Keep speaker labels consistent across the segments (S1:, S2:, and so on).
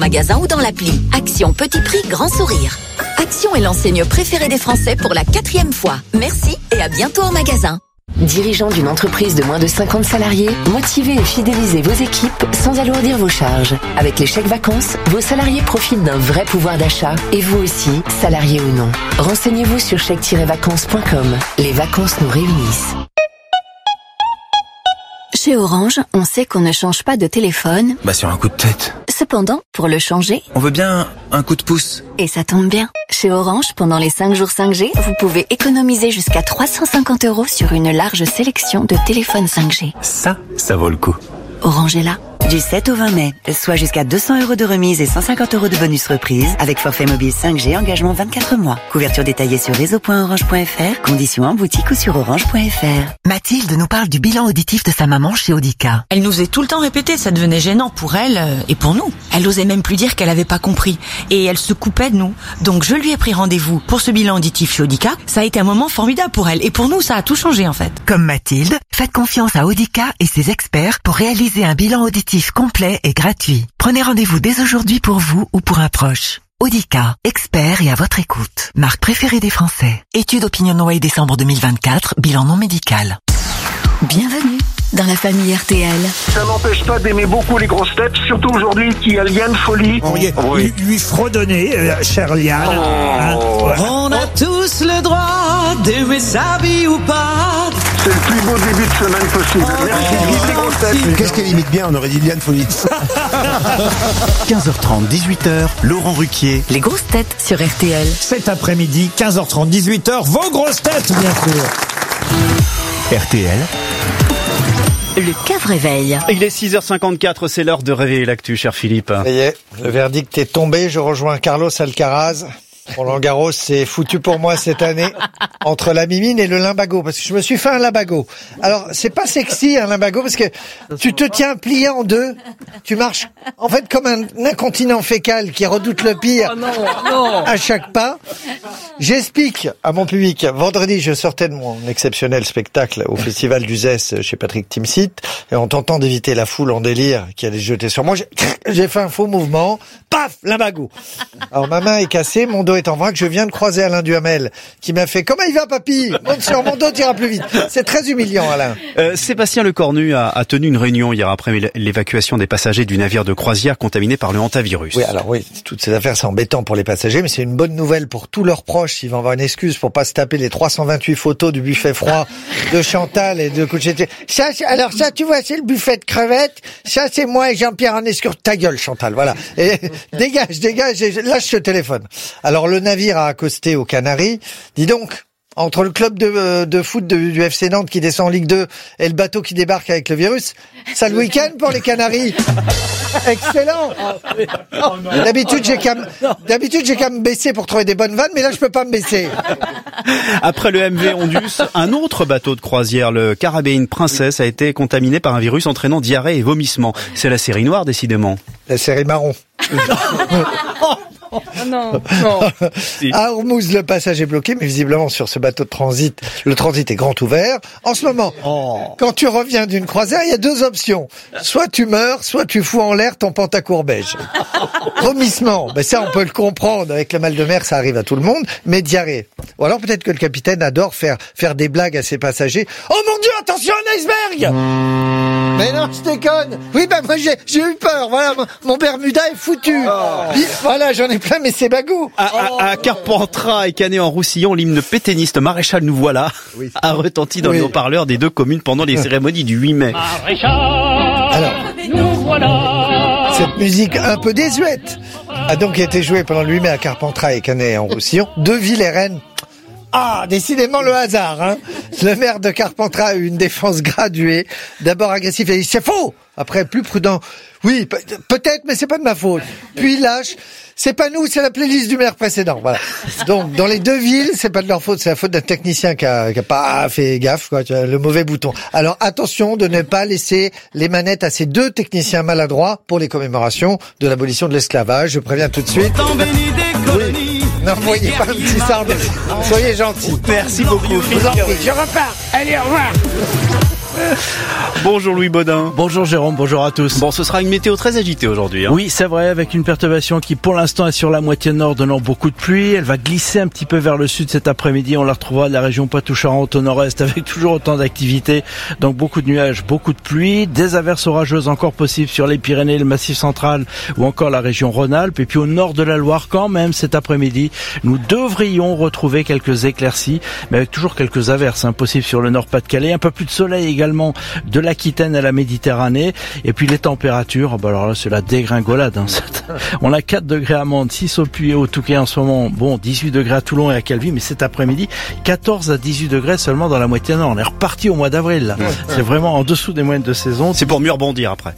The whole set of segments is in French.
S1: Magasin ou dans l'appli. Action petit prix, grand sourire. Action est l'enseigne préférée des Français pour la 4e fois. Merci et à bientôt en magasin.
S2: Dirigeant d'une entreprise de moins de 50 salariés, motivez et fidélisez vos équipes sans alourdir vos charges. Avec les chèques vacances, vos salariés profitent d'un vrai pouvoir d'achat. Et vous aussi, salariés ou non. Renseignez-vous sur chèque-vacances.com. Les vacances nous réunissent.
S3: Chez Orange, on sait qu'on ne change pas de téléphone.
S4: Sur un coup de tête.
S3: Cependant, pour le changer,
S4: On veut bien un coup de pouce.
S3: et ça tombe bien. Chez Orange, pendant les 5 jours 5G, vous pouvez économiser jusqu'à 350 € sur une large sélection de téléphones 5G.
S4: Ça vaut le coup.
S3: Orange est là.
S5: Du 7 au 20 mai, soit jusqu'à 200 € de remise et 150 € de bonus reprise avec forfait mobile 5G, engagement 24 mois. Couverture détaillée sur réseau.orange.fr, conditions en boutique ou sur orange.fr.
S6: Mathilde nous parle du bilan auditif de sa maman chez Audica.
S7: Elle nous faisait tout le temps répéter, ça devenait gênant pour elle et pour nous. Elle osait même plus dire qu'elle avait pas compris et elle se coupait de nous. Donc je lui ai pris rendez-vous pour ce bilan auditif chez Audica. Ça a été un moment formidable pour elle et pour nous, ça a tout changé en fait.
S6: Comme Mathilde, faites confiance à Audica et ses experts pour réaliser un bilan auditif complet et gratuit. Prenez rendez-vous dès aujourd'hui pour vous ou pour un proche. Audica, expert et à votre écoute. Marque préférée des Français. Étude OpinionWay décembre 2024, bilan non médical.
S3: Bienvenue dans la famille RTL.
S8: Ça n'empêche pas d'aimer beaucoup les grosses têtes, surtout aujourd'hui qu'il y a Liane Folie.
S9: Lui fredonner, cher Liane.
S10: On a tous le droit d'aimer sa vie ou pas.
S8: C'est le plus beau début de semaine possible. Merci, vive les grosses têtes.
S11: Qu'est-ce qu'elle imite bien, on aurait dit Liane Folie.
S4: 15h30, 18h, Laurent Ruquier.
S3: Les grosses têtes sur RTL.
S9: Cet après-midi, 15h30, 18h, vos grosses têtes, bien sûr.
S4: RTL.
S3: Le cave réveil.
S12: Il est 6h54, c'est l'heure de réveiller l'actu, cher Philippe.
S13: Ça y est, le verdict est tombé, je rejoins Carlos Alcaraz. Roland Garros, c'est foutu pour moi cette année, entre la mimine et le limbago, parce que je me suis fait un limbago. Alors, c'est pas sexy un limbago, parce que tu te tiens plié en deux, tu marches en fait comme un incontinent fécal qui redoute le pire à chaque pas. J'explique à mon public, vendredi je sortais de mon exceptionnel spectacle au Festival du Zès chez Patrick Timsit, et en tentant d'éviter la foule en délire qui allait se jeter sur moi, j'ai fait un faux mouvement, paf, limbago. Alors ma main est cassée, mon dos est en vrac, je viens de croiser Alain Duhamel qui m'a fait « Comment il va papy ? Monte sur mon dos, t'iras plus vite ». C'est très humiliant Alain.
S12: Sébastien Lecornu a tenu une réunion hier après l'évacuation des passagers du navire de croisière contaminé par le hantavirus.
S13: Oui, alors oui, toutes ces affaires c'est embêtant pour les passagers, mais c'est une bonne nouvelle pour tous leurs proches s'ils vont avoir une excuse pour pas se taper les 328 photos du buffet froid de Chantal et de Couchet. Ça, tu vois, c'est le buffet de crevettes, ça c'est moi et Jean-Pierre Anescourt. Ta gueule Chantal, voilà. Et dégage, et lâche ce téléphone. Alors le navire a accosté aux Canaries. Dis donc, entre le club de foot du FC Nantes qui descend en Ligue 2 et le bateau qui débarque avec le virus, ça le week-end pour les Canaries. Excellent. D'habitude, j'ai qu'à me baisser pour trouver des bonnes vannes, mais là, je peux pas me baisser.
S12: Après le MV Ondus, un autre bateau de croisière, le Caribbean Princess, a été contaminé par un virus entraînant diarrhée et vomissements. C'est la série noire, décidément.
S13: La série marron.
S7: Non.
S13: À Ormuz, le passage est bloqué, mais visiblement sur ce bateau de transit, le transit est grand ouvert. En ce moment, quand tu reviens d'une croisière, il y a deux options. Soit tu meurs, soit tu fous en l'air ton pantacourt beige. Vomissement, ben ça on peut le comprendre, avec le mal de mer ça arrive à tout le monde, mais diarrhée. Ou alors peut-être que le capitaine adore faire des blagues à ses passagers. Oh mon Dieu, attention un iceberg! Mais non, je déconne. Oui, ben moi j'ai eu peur. Voilà, mon Bermuda est foutu. Voilà, j'en ai plein, mais c'est bagou.
S12: À Carpentras et Canet-en-Roussillon, l'hymne pétainiste Maréchal nous voilà a retenti dans les haut-parleurs des deux communes pendant les cérémonies du 8 mai.
S13: Alors, cette musique un peu désuète a donc été jouée pendant le 8 mai à Carpentras et Canet-en-Roussillon, deux villes et Rennes. Ah, décidément le hasard, hein. Le maire de Carpentras a eu une défense graduée. D'abord agressif, il a dit c'est faux. Après plus prudent. Oui, peut-être, mais c'est pas de ma faute. Puis lâche. C'est pas nous, c'est la playlist du maire précédent. Voilà. Donc, dans les deux villes, c'est pas de leur faute, c'est la faute d'un technicien qui a pas fait gaffe, quoi, tu vois, le mauvais bouton. Alors, attention de ne pas laisser les manettes à ces deux techniciens maladroits pour les commémorations de l'abolition de l'esclavage. Je préviens tout de suite. Oui. N'envoyez pas un petit sardin. Soyez gentils.
S12: Merci beaucoup.
S13: Je vous en prie, je repars. Allez, au revoir.
S12: Bonjour Louis Baudin.
S14: Bonjour Jérôme, bonjour à tous.
S12: Bon, ce sera une météo très agitée aujourd'hui.
S14: Oui, c'est vrai, avec une perturbation qui pour l'instant est sur la moitié nord, donnant beaucoup de pluie. Elle va glisser un petit peu vers le sud cet après-midi. On la retrouvera de la région Poitou-Charentes au nord-est avec toujours autant d'activité. Donc beaucoup de nuages, beaucoup de pluie. Des averses orageuses encore possibles sur les Pyrénées, le Massif central ou encore la région Rhône-Alpes. Et puis au nord de la Loire, quand même, cet après-midi, nous devrions retrouver quelques éclaircies, mais avec toujours quelques averses possibles sur le Nord-Pas-de-Calais. Un peu plus de soleil également de l'Aquitaine à la Méditerranée. Et puis les températures, alors là, c'est la dégringolade. On a 4 degrés à Mende, 6 au Puy et au Touquet en ce moment. Bon, 18 degrés à Toulon et à Calvi, mais cet après-midi, 14 à 18 degrés seulement dans la moitié nord. On est reparti au mois d'avril, là. C'est vraiment en dessous des moyennes de saison.
S12: C'est pour mieux rebondir après.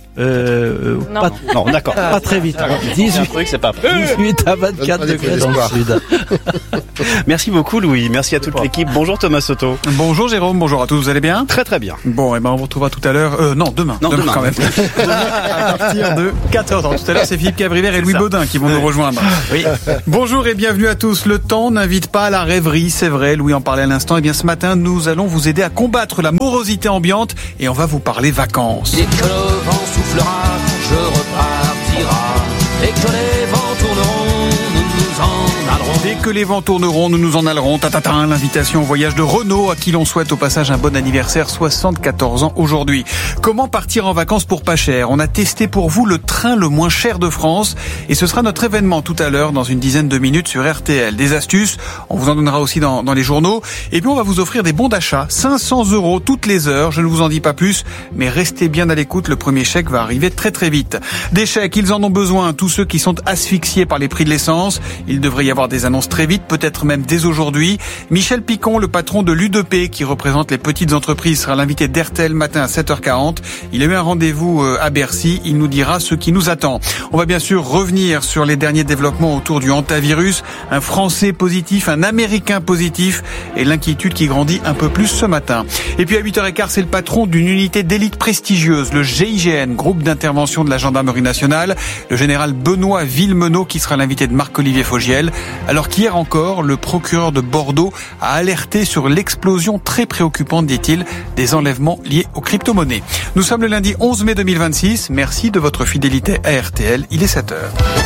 S14: Non, d'accord. Pas très vite. 18 à 24 degrés dans le sud.
S12: Merci beaucoup Louis, merci à toute l'équipe. Bonjour Thomas Soto.
S15: Bonjour Jérôme, bonjour à tous, vous allez bien?
S12: Très très bien.
S15: Bon, on vous retrouvera tout à l'heure. Demain quand même. À partir de 14h. Tout à l'heure, c'est Philippe Cabrivert et Louis Baudin qui vont nous rejoindre. Oui. Bonjour et bienvenue à tous. Le temps n'invite pas à la rêverie, c'est vrai, Louis en parlait à l'instant. Et bien ce matin, nous allons vous aider à combattre la morosité ambiante et on va vous parler vacances.
S16: Dès que le vent soufflera, je repartira. Et que les vents tourneront, nous nous en allerons.
S15: Dès que les vents tourneront, nous nous en allerons. L'invitation au voyage de Renault, à qui l'on souhaite au passage un bon anniversaire, 74 ans aujourd'hui. Comment partir en vacances pour pas cher? On a testé pour vous le train le moins cher de France et ce sera notre événement tout à l'heure dans une dizaine de minutes sur RTL. Des astuces, on vous en donnera aussi dans les journaux. Et puis on va vous offrir des bons d'achat, 500 € toutes les heures. Je ne vous en dis pas plus, mais restez bien à l'écoute. Le premier chèque va arriver très très vite. Des chèques, ils en ont besoin, tous ceux qui sont asphyxiés par les prix de l'essence. Il devrait y avoir des annonces très vite, peut-être même dès aujourd'hui. Michel Picon, le patron de l'U2P, qui représente les petites entreprises, sera l'invité d'RTL matin à 7h40. Il a eu un rendez-vous à Bercy. Il nous dira ce qui nous attend. On va bien sûr revenir sur les derniers développements autour du hantavirus. Un Français positif, un Américain positif et l'inquiétude qui grandit un peu plus ce matin. Et puis à 8h15, c'est le patron d'une unité d'élite prestigieuse, le GIGN, groupe d'intervention de la gendarmerie nationale, le général Benoît Villemenot, qui sera l'invité de Marc-Olivier Fogiel. Alors qu'hier encore, le procureur de Bordeaux a alerté sur l'explosion très préoccupante, dit-il, des enlèvements liés aux crypto-monnaies. Nous sommes le lundi 11 mai 2026. Merci de votre fidélité à RTL. Il est 7h.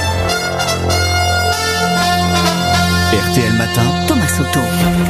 S4: RTL Matin,
S3: Thomas Soto.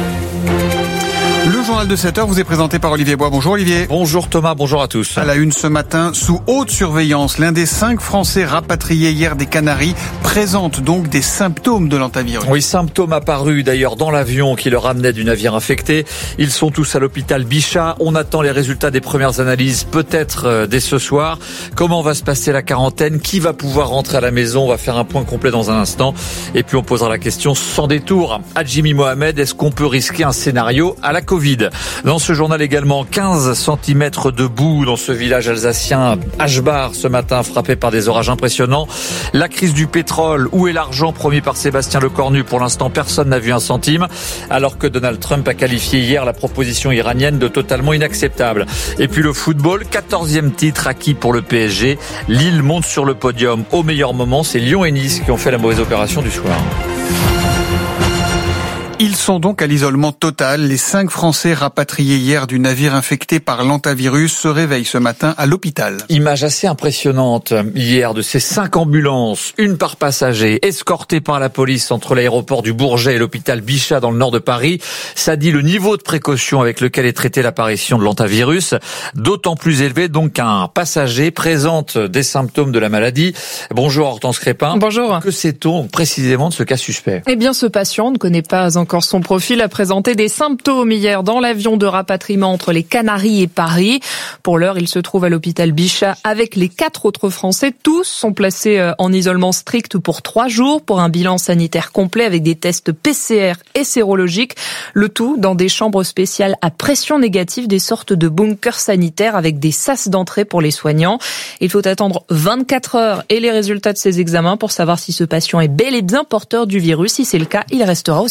S15: Le journal de 7h vous est présenté par Olivier Bois. Bonjour Olivier.
S17: Bonjour Thomas, bonjour à tous.
S15: À la une ce matin, sous haute surveillance, l'un des 5 Français rapatriés hier des Canaries présente donc des symptômes de l'hantavirus.
S17: Oui, symptômes apparus d'ailleurs dans l'avion qui le ramenait du navire infecté. Ils sont tous à l'hôpital Bichat. On attend les résultats des premières analyses peut-être dès ce soir. Comment va se passer la quarantaine? Qui va pouvoir rentrer à la maison? On va faire un point complet dans un instant. Et puis on posera la question sans détour à Jimmy Mohamed. Est-ce qu'on peut risquer un scénario à la Covid? Dans ce journal également, 15 cm de boue dans ce village alsacien Aschbach ce matin, frappé par des orages impressionnants. La crise du pétrole, où est l'argent promis par Sébastien Lecornu? Pour l'instant, personne n'a vu un centime, alors que Donald Trump a qualifié hier la proposition iranienne de totalement inacceptable. Et puis le football, 14e titre acquis pour le PSG. Lille monte sur le podium au meilleur moment. C'est Lyon et Nice qui ont fait la mauvaise opération du soir.
S15: Ils sont donc à l'isolement total. Les 5 Français rapatriés hier du navire infecté par l'hantavirus se réveillent ce matin à l'hôpital.
S17: Image assez impressionnante hier de ces 5 ambulances, une par passager, escortées par la police entre l'aéroport du Bourget et l'hôpital Bichat dans le nord de Paris. Ça dit le niveau de précaution avec lequel est traitée l'apparition de l'hantavirus, d'autant plus élevé donc qu'un passager présente des symptômes de la maladie. Bonjour Hortense Crépin.
S18: Bonjour.
S17: Que sait-on précisément de ce cas suspect?
S18: Eh bien, ce patient ne connaît pas encore son profil, a présenté des symptômes hier dans l'avion de rapatriement entre les Canaries et Paris. Pour l'heure, il se trouve à l'hôpital Bichat avec les 4 autres Français. Tous sont placés en isolement strict pour 3 jours pour un bilan sanitaire complet avec des tests PCR et sérologiques. Le tout dans des chambres spéciales à pression négative, des sortes de bunkers sanitaires avec des sas d'entrée pour les soignants. Il faut attendre 24 heures et les résultats de ces examens pour savoir si ce patient est bel et bien porteur du virus. Si c'est le cas, il restera hospitalisé.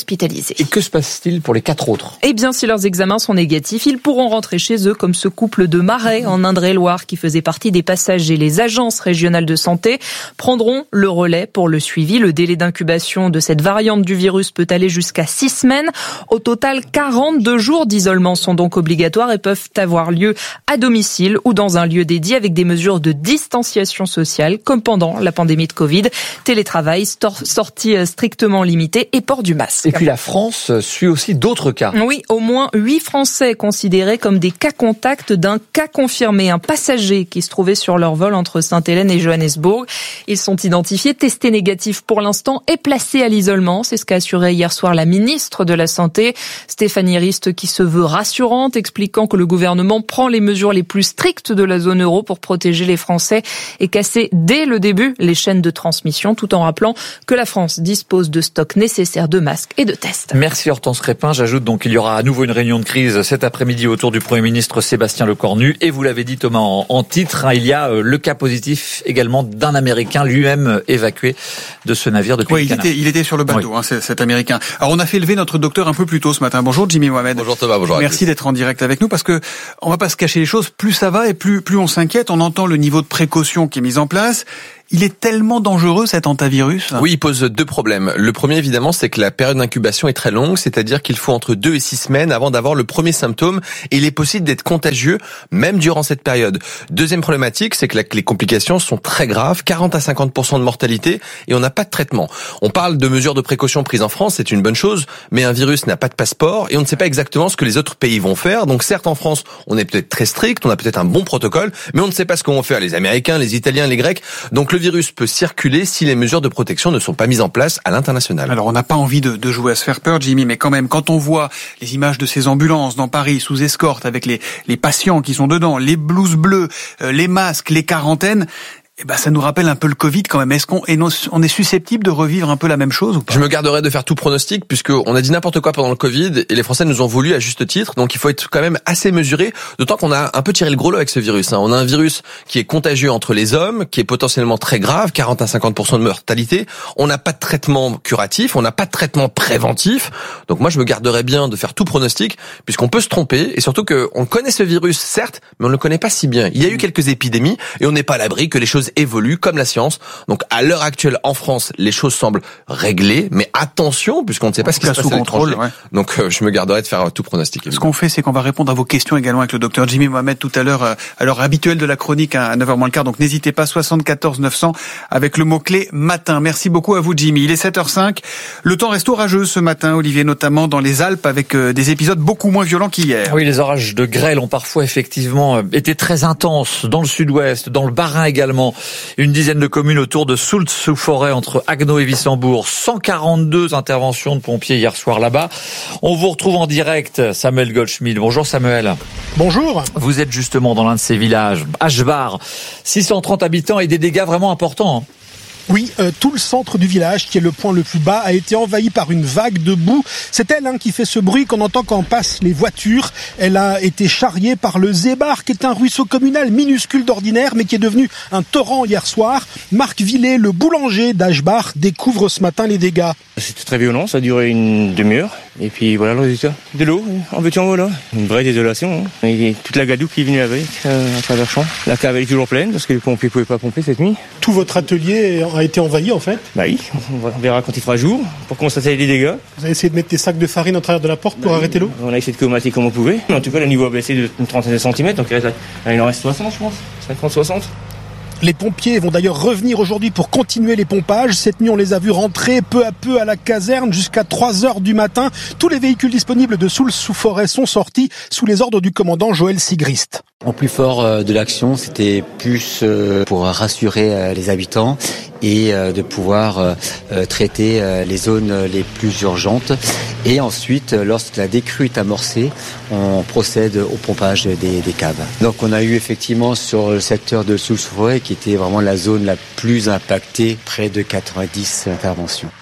S18: hospitalisés.
S17: Et que se passe-t-il pour les 4 autres ?
S18: Eh bien, si leurs examens sont négatifs, ils pourront rentrer chez eux, comme ce couple de Marais en Indre-et-Loire qui faisait partie des passagers. Les agences régionales de santé prendront le relais pour le suivi. Le délai d'incubation de cette variante du virus peut aller jusqu'à 6 semaines. Au total, 42 jours d'isolement sont donc obligatoires et peuvent avoir lieu à domicile ou dans un lieu dédié avec des mesures de distanciation sociale, comme pendant la pandémie de Covid. Télétravail, sortie strictement limitée et port du masque.
S17: Et puis la France suit aussi d'autres cas.
S18: Oui, au moins 8 Français considérés comme des cas contacts d'un cas confirmé. Un passager qui se trouvait sur leur vol entre Sainte-Hélène et Johannesburg. Ils sont identifiés, testés négatifs pour l'instant et placés à l'isolement. C'est ce qu'a assuré hier soir la ministre de la Santé, Stéphanie Rist, qui se veut rassurante, expliquant que le gouvernement prend les mesures les plus strictes de la zone euro pour protéger les Français et casser dès le début les chaînes de transmission, tout en rappelant que la France dispose de stocks nécessaires de masques et de tests.
S17: Merci Hortense Crépin. J'ajoute donc qu'il y aura à nouveau une réunion de crise cet après-midi autour du Premier ministre Sébastien Lecornu. Et vous l'avez dit Thomas en titre, il y a le cas positif également d'un Américain lui-même évacué de ce navire depuis le Canada.
S15: Il était sur le bateau,
S17: oui.
S15: Cet Américain. Alors on a fait lever notre docteur un peu plus tôt ce matin. Bonjour Jimmy Mohamed.
S19: Bonjour Thomas, bonjour.
S15: Merci d'être en direct avec nous parce que on va pas se cacher les choses. Plus ça va et plus on s'inquiète. On entend le niveau de précaution qui est mis en place. Il est tellement dangereux cet hantavirus.
S19: Oui, il pose 2 problèmes. Le premier, évidemment, c'est que la période d'incubation est très longue, c'est-à-dire qu'il faut entre 2 et 6 semaines avant d'avoir le premier symptôme et il est possible d'être contagieux même durant cette période. Deuxième problématique, c'est que les complications sont très graves, 40 à 50% de mortalité et on n'a pas de traitement. On parle de mesures de précaution prises en France, c'est une bonne chose, mais un virus n'a pas de passeport et on ne sait pas exactement ce que les autres pays vont faire. Donc certes, en France, on est peut-être très strict, on a peut-être un bon protocole, mais on ne sait pas ce que vont faire les Américains, les Italiens, les Grecs. Donc le virus peut circuler si les mesures de protection ne sont pas mises en place à l'international.
S15: Alors on n'a pas envie de jouer à se faire peur, Jimmy, mais quand même, quand on voit les images de ces ambulances dans Paris sous escorte avec les patients qui sont dedans, les blouses bleues, les masques, les quarantaines, ça nous rappelle un peu le Covid quand même. Est-ce qu'on est susceptible de revivre un peu la même chose ou pas ?
S19: Je me garderai de faire tout pronostic puisqu'on a dit n'importe quoi pendant le Covid et les Français nous ont voulu à juste titre. Donc il faut être quand même assez mesuré, d'autant qu'on a un peu tiré le gros lot avec ce virus. On a un virus qui est contagieux entre les hommes, qui est potentiellement très grave, 40 à 50% de mortalité. On n'a pas de traitement curatif, on n'a pas de traitement préventif. Donc moi je me garderai bien de faire tout pronostic puisqu'on peut se tromper et surtout qu'on connaît ce virus certes, mais on ne le connaît pas si bien. Il y a eu quelques épidémies et on n'est pas à l'abri que les choses évoluent comme la science. Donc à l'heure actuelle en France, les choses semblent réglées, mais attention puisqu'on ne sait pas ce qui se passe à l'étranger. Ouais. Donc je me garderai de faire tout pronostic.
S15: Ce qu'on fait, c'est qu'on va répondre à vos questions également avec le docteur Jimmy Mohamed tout à l'heure, à l'heure habituelle de la chronique à 9h moins le quart. Donc n'hésitez pas, 74 900 avec le mot-clé matin. Merci beaucoup à vous Jimmy. Il est 7h05. Le temps reste orageux ce matin, Olivier, notamment dans les Alpes avec des épisodes beaucoup moins violents qu'hier.
S17: Oui, les orages de grêle ont parfois effectivement été très intenses dans le sud-ouest, dans le Bas-Rhin également. Une dizaine de communes autour de Soultz-sous-Forêt entre Haguenau et Wissembourg. 142 interventions de pompiers hier soir là-bas. On vous retrouve en direct, Samuel Goldschmidt. Bonjour Samuel.
S20: Bonjour.
S17: Vous êtes justement dans l'un de ces villages, Achebar. 630 habitants et des dégâts vraiment importants.
S20: Oui, tout le centre du village, qui est le point le plus bas, a été envahi par une vague de boue. C'est elle qui fait ce bruit qu'on entend quand passent les voitures. Elle a été charriée par le Zébar, qui est un ruisseau communal minuscule d'ordinaire, mais qui est devenu un torrent hier soir. Marc Villet, le boulanger d'Achebar, découvre ce matin les dégâts.
S21: C'était très violent, ça a duré une demi-heure. Et puis voilà le résultat. De l'eau, en veux-tu en voilà. Une vraie désolation. Et toute la gadoue qui est venue avec, à travers champ. La cave est toujours pleine, parce que les pompiers ne pouvaient pas pomper cette nuit.
S20: Tout votre atelier a été envahi en fait?
S21: Bah oui, on verra quand il fera jour pour constater les dégâts.
S20: Vous avez essayé de mettre des sacs de farine à travers de la porte pour arrêter l'eau? On
S21: a essayé de colmater comme on pouvait. Mais en tout cas, le niveau a baissé d'une trentaine de centimètres, donc il en reste 60 je pense, 50-60.
S20: Les pompiers vont d'ailleurs revenir aujourd'hui pour continuer les pompages. Cette nuit, on les a vus rentrer peu à peu à la caserne jusqu'à 3h du matin. Tous les véhicules disponibles de Soultz-sous-Forêt sont sortis sous les ordres du commandant Joël Sigrist.
S22: En plus fort de l'action, c'était plus pour rassurer les habitants et de pouvoir traiter les zones les plus urgentes. Et ensuite, lorsque la décrue est amorcée, on procède au pompage des caves. Donc on a eu effectivement sur le secteur de Soultz-sous-Forêt, qui était vraiment la zone la plus impactée, près de 90 interventions.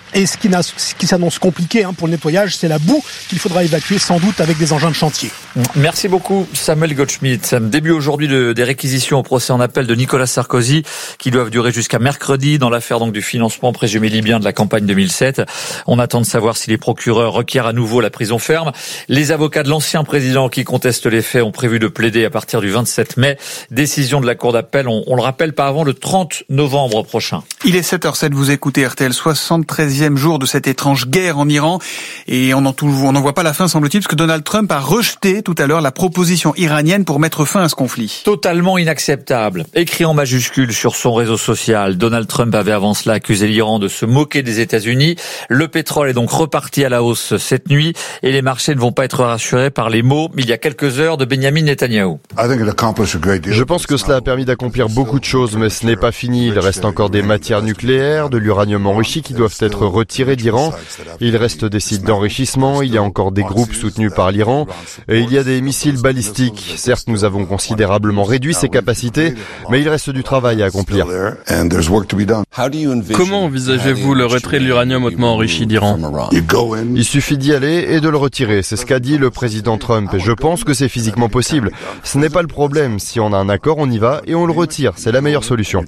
S20: Et ce qui s'annonce compliqué pour le nettoyage, c'est la boue qu'il faudra évacuer sans doute avec des engins de chantier.
S17: Merci beaucoup Samuel Goldschmidt. Début aujourd'hui des réquisitions au procès en appel de Nicolas Sarkozy qui doivent durer jusqu'à mercredi dans l'affaire donc du financement présumé libyen de la campagne 2007. On attend de savoir si les procureurs requièrent à nouveau la prison ferme. Les avocats de l'ancien président qui contestent les faits ont prévu de plaider à partir du 27 mai. Décision de la Cour d'appel, on le rappelle, pas avant le 30 novembre prochain.
S15: Il est 7h07, vous écoutez RTL, 73e jour de cette étrange guerre en Iran. Et on n'en voit pas la fin, semble-t-il, parce que Donald Trump a rejeté tout à l'heure la proposition iranienne pour mettre fin à ce conflit.
S17: Totalement inacceptable. Écrit en majuscule sur son réseau social, Donald Trump avait avant cela accusé l'Iran de se moquer des États-Unis. Le pétrole est donc reparti à la hausse cette nuit et les marchés ne vont pas être rassurés par les mots, il y a quelques heures, de Benjamin Netanyahou.
S1: Je pense que cela a permis d'accomplir beaucoup de choses, mais ce n'est pas fini. Il reste encore des matières nucléaires, de l'uranium enrichi qui doivent être retirés d'Iran. Il reste des sites d'enrichissement, il y a encore des groupes soutenus par l'Iran et il y a des missiles balistiques. Certes, nous avons considérablement réduit ces capacités, mais il reste du travail à accomplir.
S2: Comment envisagez-vous le retrait de l'uranium hautement enrichi d'Iran ?
S1: Il suffit d'y aller et de le retirer. C'est ce qu'a dit le président Trump et je pense que c'est physiquement possible. Ce n'est pas le problème. Si on a un accord, on y va et on le retire. C'est la meilleure solution.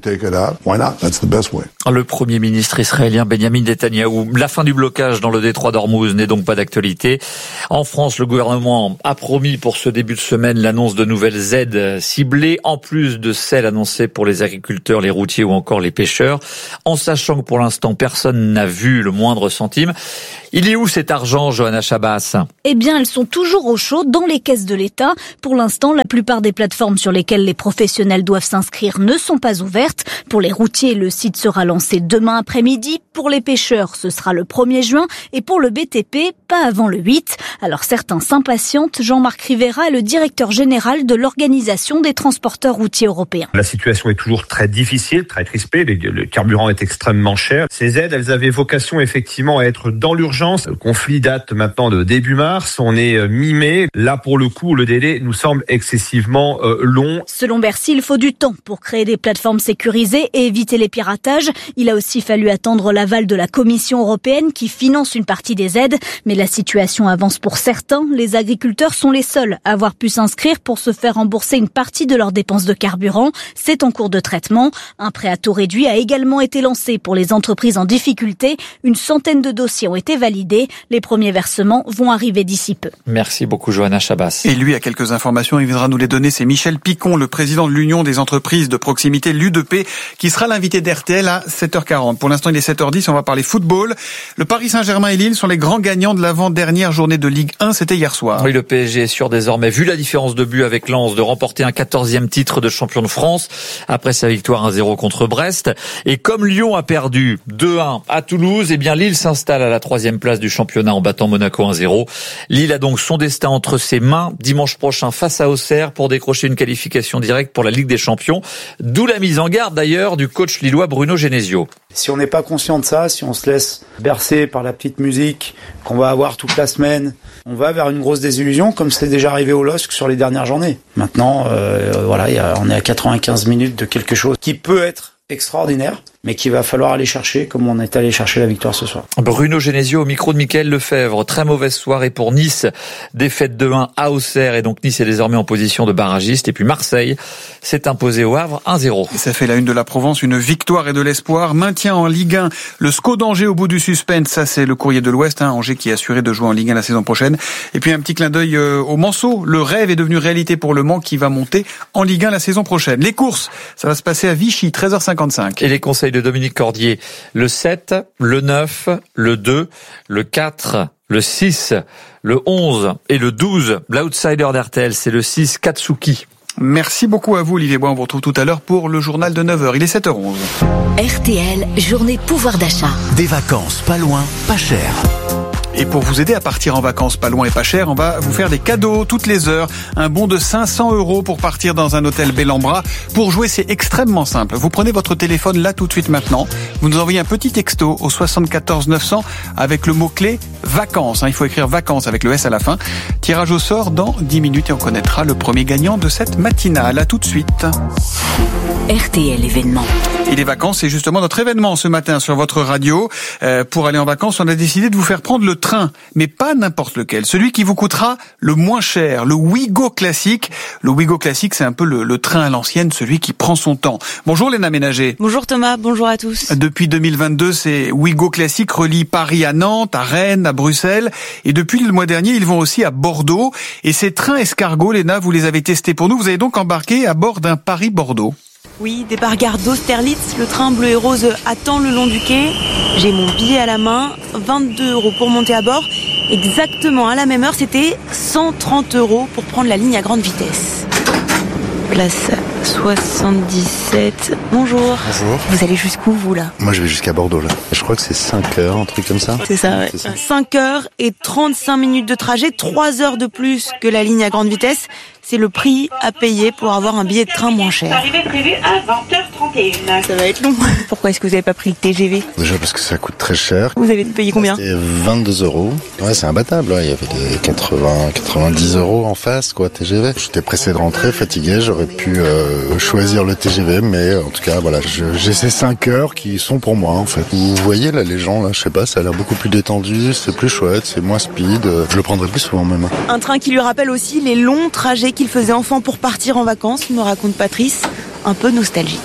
S17: Le Premier ministre israélien Benjamin Netanyahou. La fin du blocage dans le détroit d'Ormuz n'est donc pas d'actualité. En France, le gouvernement a promis pour ce début de semaine l'annonce de nouvelles aides ciblées, en plus de celles annoncées pour les agriculteurs, les routiers ou encore les pêcheurs, en sachant que pour l'instant, personne n'a vu le moindre centime. Il est où cet argent, Johanna Chabas ?
S23: Eh bien, elles sont toujours au chaud dans les caisses de l'État. Pour l'instant, la plupart des plateformes sur lesquelles les professionnels doivent s'inscrire ne sont pas ouvertes. Pour les routiers, le site sera lancé demain après-midi. Pour les pêcheurs, ce sera le 1er juin. Et pour le BTP, pas avant le 8. Alors certains s'impatientent. Jean-Marc Rivera est le directeur général de l'Organisation des transporteurs routiers européens.
S24: La situation est toujours très difficile, très crispée. Le carburant est extrêmement cher. Ces aides, elles avaient vocation effectivement à être dans l'urgence. Le conflit date maintenant de début mars. On est mi-mai. Là, pour le coup, le délai nous semble excessivement long.
S23: Selon Bercy, il faut du temps pour créer des plateformes sécurisées et éviter les piratages. Il a aussi fallu attendre l'aval de la Commission européenne qui finance une partie des aides. Mais la situation avance pour certains. Les agriculteurs sont les seuls à avoir pu s'inscrire pour se faire rembourser une partie de leurs dépenses de carburant. C'est en cours de traitement. Un prêt à taux réduit a également été lancé pour les entreprises en difficulté. Une centaine de dossiers ont été validés. Les premiers versements vont arriver d'ici peu.
S17: Merci beaucoup, Johanna Chabas.
S15: Et lui a quelques informations, il viendra nous les donner. C'est Michel Picon, le président de l'Union des entreprises de proximité, l'UDP, qui sera l'invité d'RTL à 7h40. Pour l'instant, il est 7h10, on va parler football. Le Paris Saint-Germain et Lille sont les grands gagnants de l'avant-dernière journée de Ligue 1, c'était hier soir.
S17: Oui, le PSG est sûr désormais, vu la différence de but avec Lens, de remporter un 14e titre de champion de France après sa victoire 1-0 contre Brest. Et comme Lyon a perdu 2-1 à Toulouse, eh bien Lille s'installe à la 3e place du championnat en battant Monaco 1-0. Lille a donc son destin entre ses mains dimanche prochain face à Auxerre pour décrocher une qualification directe pour la Ligue des Champions. D'où la mise en garde d'ailleurs du coach lillois Bruno Genesio.
S25: Si on n'est pas conscient de ça, si on se laisse bercer par la petite musique qu'on va avoir toute la semaine, on va vers une grosse désillusion comme c'est déjà arrivé au LOSC sur les dernières journées. Maintenant, on est à 95 minutes de quelque chose qui peut être extraordinaire, mais qu'il va falloir aller chercher comme on est allé chercher la victoire ce soir.
S17: Bruno Genesio au micro de Mickaël Lefebvre. Très mauvaise soirée pour Nice. Défaite de 1 à Auxerre et donc Nice est désormais en position de barragiste. Et puis Marseille s'est imposé au Havre 1-0.
S15: Ça fait la une de la Provence, une victoire et de l'espoir. Maintien en Ligue 1. Le SCO d'Angers au bout du suspense. Ça, c'est le Courrier de l'Ouest. Angers qui est assuré de jouer en Ligue 1 la saison prochaine. Et puis un petit clin d'œil au Manceau. Le rêve est devenu réalité pour le Mans qui va monter en Ligue 1 la saison prochaine. Les courses, ça va se passer à Vichy, 13h55.
S17: Et les conseils de Dominique Cordier, le 7, le 9, le 2, le 4, le 6, le 11 et le 12. L'outsider d'RTL, c'est le 6, Katsuki.
S15: Merci beaucoup à vous, Olivier Bois. On vous retrouve tout à l'heure pour le journal de 9h. Il est 7h11.
S3: RTL, journée pouvoir d'achat.
S4: Des vacances pas loin, pas cher.
S15: Et pour vous aider à partir en vacances pas loin et pas cher, on va vous faire des cadeaux toutes les heures. Un bon de 500 € pour partir dans un hôtel bel en bras. Pour jouer, c'est extrêmement simple. Vous prenez votre téléphone là tout de suite maintenant. Vous nous envoyez un petit texto au 74 900 avec le mot-clé vacances. Il faut écrire vacances avec le S à la fin. Tirage au sort dans 10 minutes et on connaîtra le premier gagnant de cette matinale. À tout de suite.
S3: RTL événement.
S15: Et les vacances, c'est justement notre événement ce matin sur votre radio. Pour aller en vacances, on a décidé de vous faire prendre le train, mais pas n'importe lequel. Celui qui vous coûtera le moins cher, le Ouigo Classique. Le Ouigo Classique, c'est un peu le train à l'ancienne, celui qui prend son temps. Bonjour Léna Ménager.
S5: Bonjour Thomas, bonjour à tous.
S15: Depuis 2022, ces Ouigo Classique relient Paris à Nantes, à Rennes, à Bruxelles. Et depuis le mois dernier, ils vont aussi à Bordeaux. Et ces trains escargots, Léna, vous les avez testés pour nous. Vous avez donc embarqué à bord d'un Paris-Bordeaux.
S5: Oui, départ-gare d'Austerlitz, le train bleu et rose attend le long du quai. J'ai mon billet à la main, 22 € pour monter à bord. Exactement à la même heure, c'était 130 € pour prendre la ligne à grande vitesse. Place 77. Bonjour.
S6: Bonjour.
S5: Vous allez jusqu'où, vous, là?
S6: Moi, je vais jusqu'à Bordeaux, là. Je crois que c'est 5 heures, un truc comme ça.
S5: C'est ça, ouais. 5 heures et 35 minutes de trajet, 3 heures de plus que la ligne à grande vitesse. C'est le prix à payer pour avoir un billet de train moins cher.
S8: Arrivée prévue à 20h31.
S5: Ça va être long. Pourquoi est-ce que vous n'avez pas pris le TGV?
S6: Déjà parce que ça coûte très cher.
S5: Vous avez payé combien?
S6: C'était 22 €. Ouais, c'est imbattable. Il y avait des 90 € en face, quoi, TGV. J'étais pressé de rentrer, fatigué. J'aurais pu choisir le TGV, mais en tout cas, voilà, j'ai ces 5 heures qui sont pour moi, en fait. Vous voyez, là, les gens, là, je sais pas, ça a l'air beaucoup plus détendu, c'est plus chouette, c'est moins speed. Je le prendrai plus souvent, même.
S5: Un train qui lui rappelle aussi les longs trajets qu'il faisait enfant pour partir en vacances, me raconte Patrice, un peu nostalgique.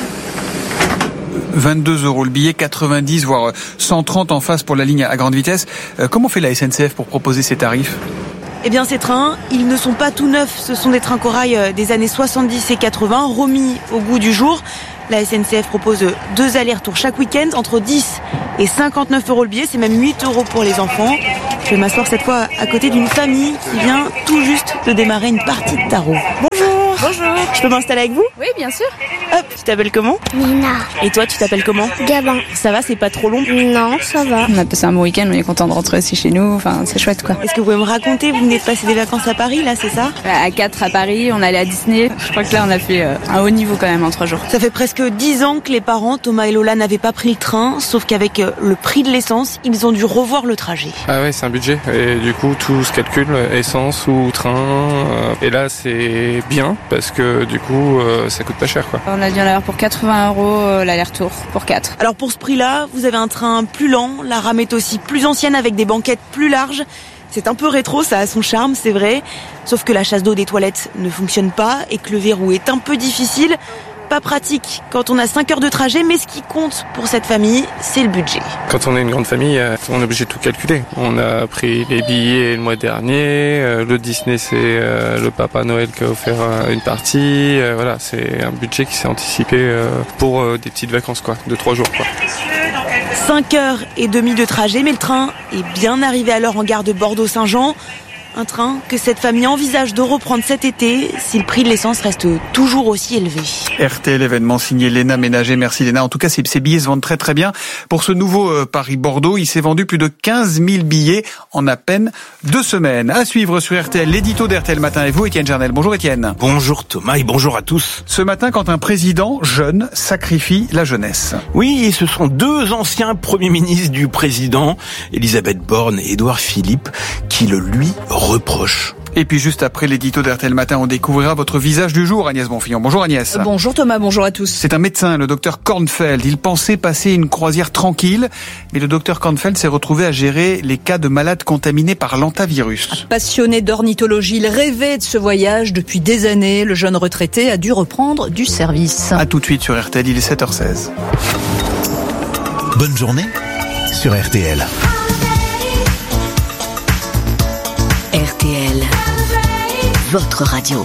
S15: 22 € le billet, 90 voire 130 en face pour la ligne à grande vitesse. Comment fait la SNCF pour proposer ces tarifs?
S5: Eh bien, ces trains, ils ne sont pas tout neufs. Ce sont des trains corail des années 70 et 80, remis au goût du jour. La SNCF propose 2 allers-retours chaque week-end, entre 10 et 59 € le billet. C'est même 8 € pour les enfants. Je vais m'asseoir cette fois à côté d'une famille qui vient tout juste de démarrer une partie de tarot. Bonjour.
S8: Bonjour.
S5: Je peux m'installer avec vous?
S8: Oui, bien sûr.
S5: Hop, tu t'appelles comment?
S8: Nina.
S5: Et toi, tu t'appelles comment?
S8: Gabin.
S5: Ça va, c'est pas trop long?
S8: Non, ça va.
S10: On a passé un bon week-end, on est content de rentrer aussi chez nous, enfin c'est chouette quoi.
S5: Est-ce que vous pouvez me raconter, vous venez de passer des vacances à Paris là, c'est ça?
S10: À 4 à Paris, on allait à Disney, je crois que là on a fait un haut niveau quand même en 3 jours.
S5: Ça fait presque 10 ans que les parents, Thomas et Lola, n'avaient pas pris le train, sauf qu'avec le prix de l'essence, ils ont dû revoir le trajet.
S11: Ah ouais, c'est un budget, et du coup tout se calcule, essence ou train, et là c'est bien, parce que du coup ça coûte pas cher quoi.
S10: On a dû en avoir pour 80 € l'aller-retour, pour 4.
S5: Alors pour ce prix-là, vous avez un train plus lent, la rame est aussi plus ancienne avec des banquettes plus larges. C'est un peu rétro, ça a son charme, c'est vrai. Sauf que la chasse d'eau des toilettes ne fonctionne pas et que le verrou est un peu difficile. Pas pratique quand on a 5 heures de trajet, mais ce qui compte pour cette famille, c'est le budget.
S11: Quand on est une grande famille, on est obligé de tout calculer. On a pris les billets le mois dernier, le Disney c'est le Papa Noël qui a offert une partie, voilà, c'est un budget qui s'est anticipé pour des petites vacances quoi, de 3 jours quoi.
S5: 5h30 de trajet, mais le train est bien arrivé à l'heure en gare de Bordeaux-Saint-Jean. Un train que cette famille envisage de reprendre cet été si le prix de l'essence reste toujours aussi élevé.
S15: RTL événement signé Léna Ménager. Merci Léna. En tout cas, ces billets se vendent très très bien. Pour ce nouveau Paris-Bordeaux, il s'est vendu plus de 15 000 billets en à peine 2 semaines. À suivre sur RTL, l'édito d'RTL Matin et vous, Étienne Jarnel. Bonjour Étienne.
S26: Bonjour Thomas et bonjour à tous.
S15: Ce matin, quand un président jeune sacrifie la jeunesse.
S26: Oui, et ce sont 2 anciens premiers ministres du président, Elisabeth Borne et Édouard Philippe, qui le lui reproche.
S15: Et puis juste après l'édito d'RTL Matin, on découvrira votre visage du jour, Agnès Bonfillon. Bonjour Agnès.
S27: Bonjour Thomas, bonjour à tous.
S15: C'est un médecin, le docteur Kornfeld. Il pensait passer une croisière tranquille, mais le docteur Kornfeld s'est retrouvé à gérer les cas de malades contaminés par l'hantavirus.
S27: Passionné d'ornithologie, il rêvait de ce voyage depuis des années. Le jeune retraité a dû reprendre du service.
S15: A tout de suite sur RTL, il est 7h16.
S4: Bonne journée sur RTL.
S3: RTL, votre radio.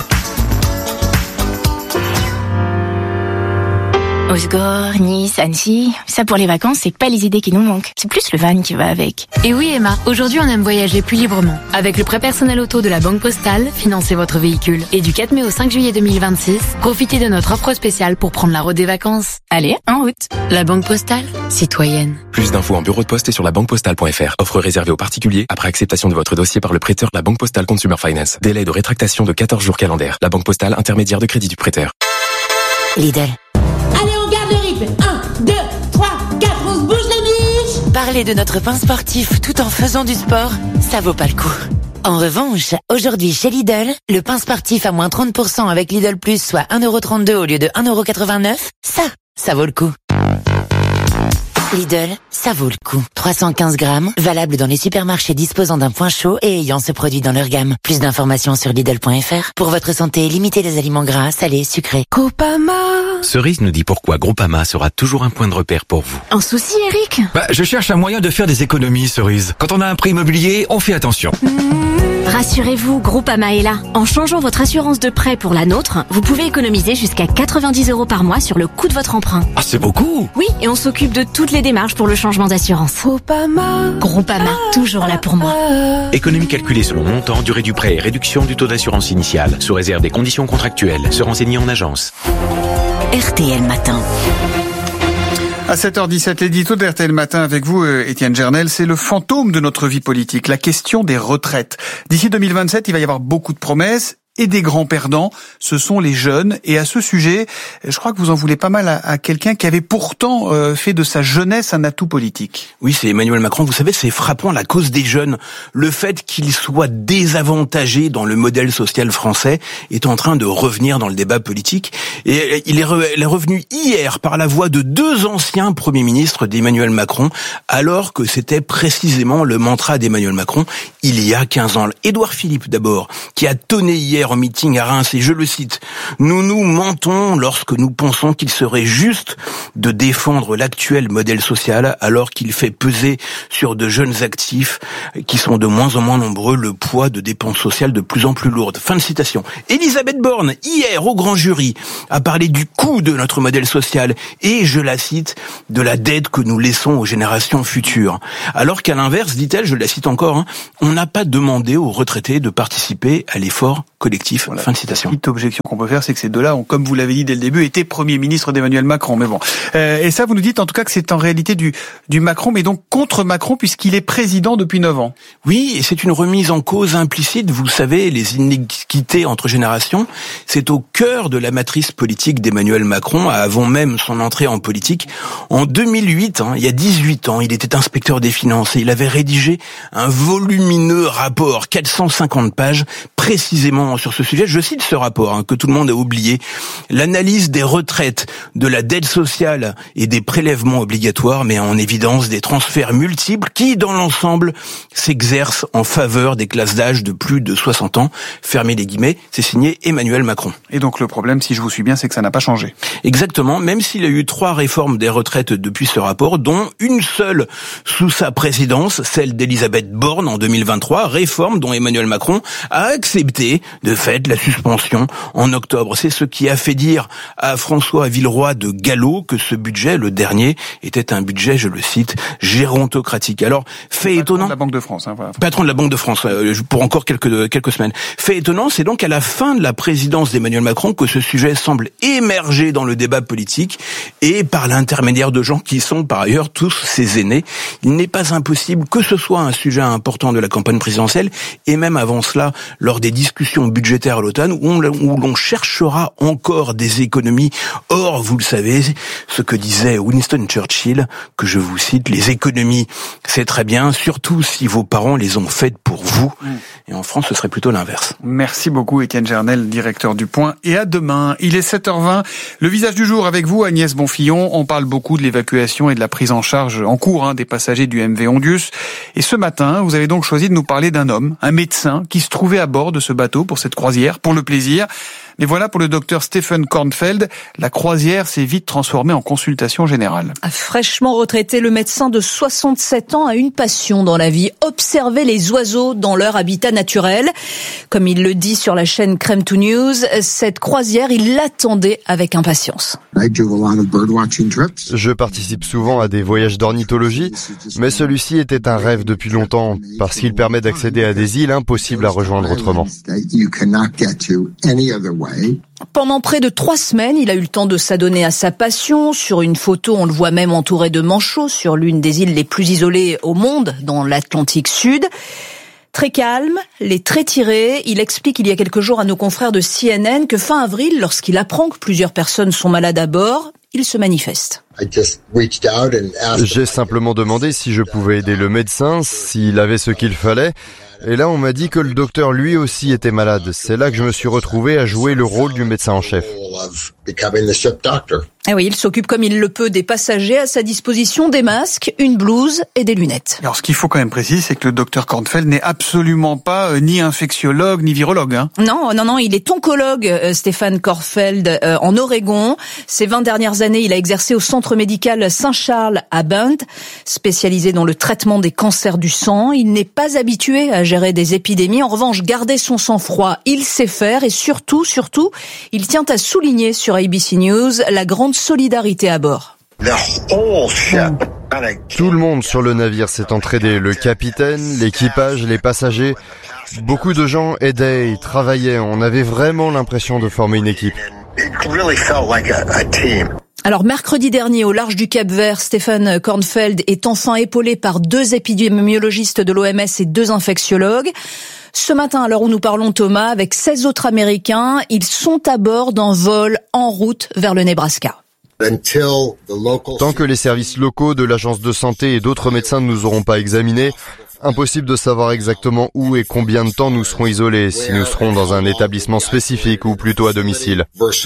S3: Osgore, Nice, Annecy, ça pour les vacances, c'est pas les idées qui nous manquent. C'est plus le van qui va avec.
S28: Et oui Emma, aujourd'hui on aime voyager plus librement. Avec le prêt personnel auto de la Banque Postale, financez votre véhicule. Et du 4 mai au 5 juillet 2026, profitez de notre offre spéciale pour prendre la route des vacances. Allez, en route. La Banque Postale, citoyenne.
S29: Plus d'infos en bureau de poste et sur labanquepostale.fr. Offre réservée aux particuliers après acceptation de votre dossier par le prêteur La Banque Postale Consumer Finance. Délai de rétractation de 14 jours calendaires. La Banque Postale, intermédiaire de crédit du prêteur.
S3: Lidl.
S8: Allez, on garde le rythme. 1, 2, 3, 4, on se bouge les biches.
S7: Parler de notre pain sportif tout en faisant du sport, ça vaut pas le coup.
S9: En revanche, aujourd'hui chez Lidl, le pain sportif à moins 30% avec Lidl Plus, soit 1,32€ au lieu de 1,89€, ça vaut le coup. Lidl, ça vaut le coup. 315 grammes, valable dans les supermarchés disposant d'un point chaud et ayant ce produit dans leur gamme. Plus d'informations sur Lidl.fr. Pour votre santé, limitez les aliments gras, salés, sucrés.
S12: Groupama. Cerise nous dit pourquoi Groupama sera toujours un point de repère pour vous.
S9: Un souci, Eric ?
S12: Je cherche un moyen de faire des économies, Cerise. Quand on a un prêt immobilier, on fait attention.
S9: Rassurez-vous, Groupama est là. En changeant votre assurance de prêt pour la nôtre, vous pouvez économiser jusqu'à 90€ par mois sur le coût de votre emprunt.
S12: Ah, c'est beaucoup.
S9: Oui, et on s'occupe de toutes les démarches pour le changement d'assurance. Groupama, toujours là pour moi.
S12: Économie calculée selon montant, durée du prêt et réduction du taux d'assurance initiale, sous réserve des conditions contractuelles. Se renseigner en agence.
S9: RTL Matin.
S15: À 7h17, l'édito de RTL Matin avec vous, Étienne Gernel, c'est le fantôme de notre vie politique, la question des retraites. D'ici 2027, il va y avoir beaucoup de promesses. Et des grands perdants, ce sont les jeunes. Et à ce sujet, je crois que vous en voulez pas mal à quelqu'un qui avait pourtant fait de sa jeunesse un atout politique.
S26: Oui, c'est Emmanuel Macron. Vous savez, c'est frappant, la cause des jeunes. Le fait qu'ils soient désavantagés dans le modèle social français est en train de revenir dans le débat politique. Et il est revenu hier par la voix de 2 anciens premiers ministres d'Emmanuel Macron, alors que c'était précisément le mantra d'Emmanuel Macron il y a 15 ans. Édouard Philippe, d'abord, qui a tonné hier en meeting à Reims, et je le cite, « Nous nous mentons lorsque nous pensons qu'il serait juste de défendre l'actuel modèle social alors qu'il fait peser sur de jeunes actifs qui sont de moins en moins nombreux le poids de dépenses sociales de plus en plus lourdes. » Fin de citation. Elisabeth Borne, hier au grand jury, a parlé du coût de notre modèle social et, je la cite, de la dette que nous laissons aux générations futures. Alors qu'à l'inverse, dit-elle, je la cite encore, on n'a pas demandé aux retraités de participer à l'effort collectif. Voilà. Fin de citation.
S15: La petite objection qu'on peut faire, c'est que ces deux-là ont, comme vous l'avez dit dès le début, été Premier ministre d'Emmanuel Macron. Mais bon. Et ça, vous nous dites en tout cas que c'est en réalité du Macron, mais donc contre Macron, puisqu'il est président depuis 9 ans.
S26: Oui, et c'est une remise en cause implicite. Vous savez, les inéquités entre générations, c'est au cœur de la matrice politique d'Emmanuel Macron, avant même son entrée en politique. En 2008, il y a 18 ans, il était inspecteur des finances et il avait rédigé un volumineux rapport, 450 pages, précisément sur ce sujet. Je cite ce rapport que tout le monde a oublié. L'analyse des retraites, de la dette sociale et des prélèvements obligatoires met en évidence des transferts multiples qui, dans l'ensemble, s'exercent en faveur des classes d'âge de plus de 60 ans. Fermez les guillemets, c'est signé Emmanuel Macron.
S15: Et donc le problème, si je vous suis bien, c'est que ça n'a pas changé.
S26: Exactement, même s'il y a eu 3 réformes des retraites depuis ce rapport, dont une seule sous sa présidence, celle d'Elisabeth Borne en 2023, réforme dont Emmanuel Macron a accepté de fait la suspension en octobre. C'est ce qui a fait dire à François Villeroy de Gallo que ce budget, le dernier, était un budget, je le cite, gérontocratique. Alors, fait étonnant...
S15: Patron de la Banque de France. Voilà.
S26: Patron de la Banque de France, pour encore quelques semaines. Fait étonnant, c'est donc à la fin de la présidence d'Emmanuel Macron que ce sujet semble émerger dans le débat politique et par l'intermédiaire de gens qui sont par ailleurs tous ses aînés. Il n'est pas impossible que ce soit un sujet important de la campagne présidentielle et même avant cela, lors des discussions budgétaires à l'automne, où l'on cherchera encore des économies. Or, vous le savez, ce que disait Winston Churchill, que je vous cite, les économies, c'est très bien, surtout si vos parents les ont faites pour vous. Et en France, ce serait plutôt l'inverse.
S15: Merci beaucoup, Étienne Gernel, directeur du Point. Et à demain. Il est 7h20. Le visage du jour avec vous, Agnès Bonfillon. On parle beaucoup de l'évacuation et de la prise en charge en cours des passagers du MV Ondius. Et ce matin, vous avez donc choisi de nous parler d'un homme, un médecin, qui se trouvait à bord de ce bateau pour cette croisière, pour le plaisir. Mais voilà, pour le docteur Stephen Kornfeld, la croisière s'est vite transformée en consultation générale.
S27: Fraîchement retraité, le médecin de 67 ans a une passion dans la vie, observer les oiseaux dans leur habitat naturel. Comme il le dit sur la chaîne Crème to News, cette croisière, il l'attendait avec impatience.
S1: Je participe souvent à des voyages d'ornithologie, mais celui-ci était un rêve depuis longtemps, parce qu'il permet d'accéder à des îles impossibles à rejoindre autrement.
S27: Pendant près de 3 semaines, il a eu le temps de s'adonner à sa passion. Sur une photo, on le voit même entouré de manchots sur l'une des îles les plus isolées au monde, dans l'Atlantique Sud. Très calme, les traits tirés, il explique il y a quelques jours à nos confrères de CNN que fin avril, lorsqu'il apprend que plusieurs personnes sont malades à bord, il se manifeste.
S1: J'ai simplement demandé si je pouvais aider le médecin, s'il avait ce qu'il fallait. Et là, on m'a dit que le docteur lui aussi était malade. C'est là que je me suis retrouvé à jouer le rôle du médecin en chef.
S27: Ah oui, il s'occupe comme il le peut des passagers, à sa disposition des masques, une blouse et des lunettes.
S15: Alors ce qu'il faut quand même préciser, c'est que le docteur Kornfeld n'est absolument pas ni infectiologue ni virologue.
S27: Non, il est oncologue, Stéphane Kornfeld, en Oregon. Ces 20 dernières années, il a exercé au centre médical Saint-Charles à Bend, spécialisé dans le traitement des cancers du sang. Il n'est pas habitué à gérer des épidémies. En revanche, garder son sang-froid, il sait faire, et surtout, il tient à souligner sur ABC News la grande solidarité à bord.
S1: Tout le monde sur le navire s'est entraidé, le capitaine, l'équipage, les passagers. Beaucoup de gens aidaient, ils travaillaient, on avait vraiment l'impression de former une équipe.
S27: Alors mercredi dernier, au large du Cap-Vert, Stéphane Kornfeld est enfin épaulé par 2 épidémiologistes de l'OMS et 2 infectiologues. Ce matin, à l'heure où nous parlons, Thomas, avec 16 autres Américains, ils sont à bord d'un vol en route vers le Nebraska.
S1: Tant que les services locaux de l'agence de santé et d'autres médecins ne nous auront pas examinés, impossible de savoir exactement où et combien de temps nous serons isolés, si nous serons dans un établissement spécifique ou plutôt à domicile.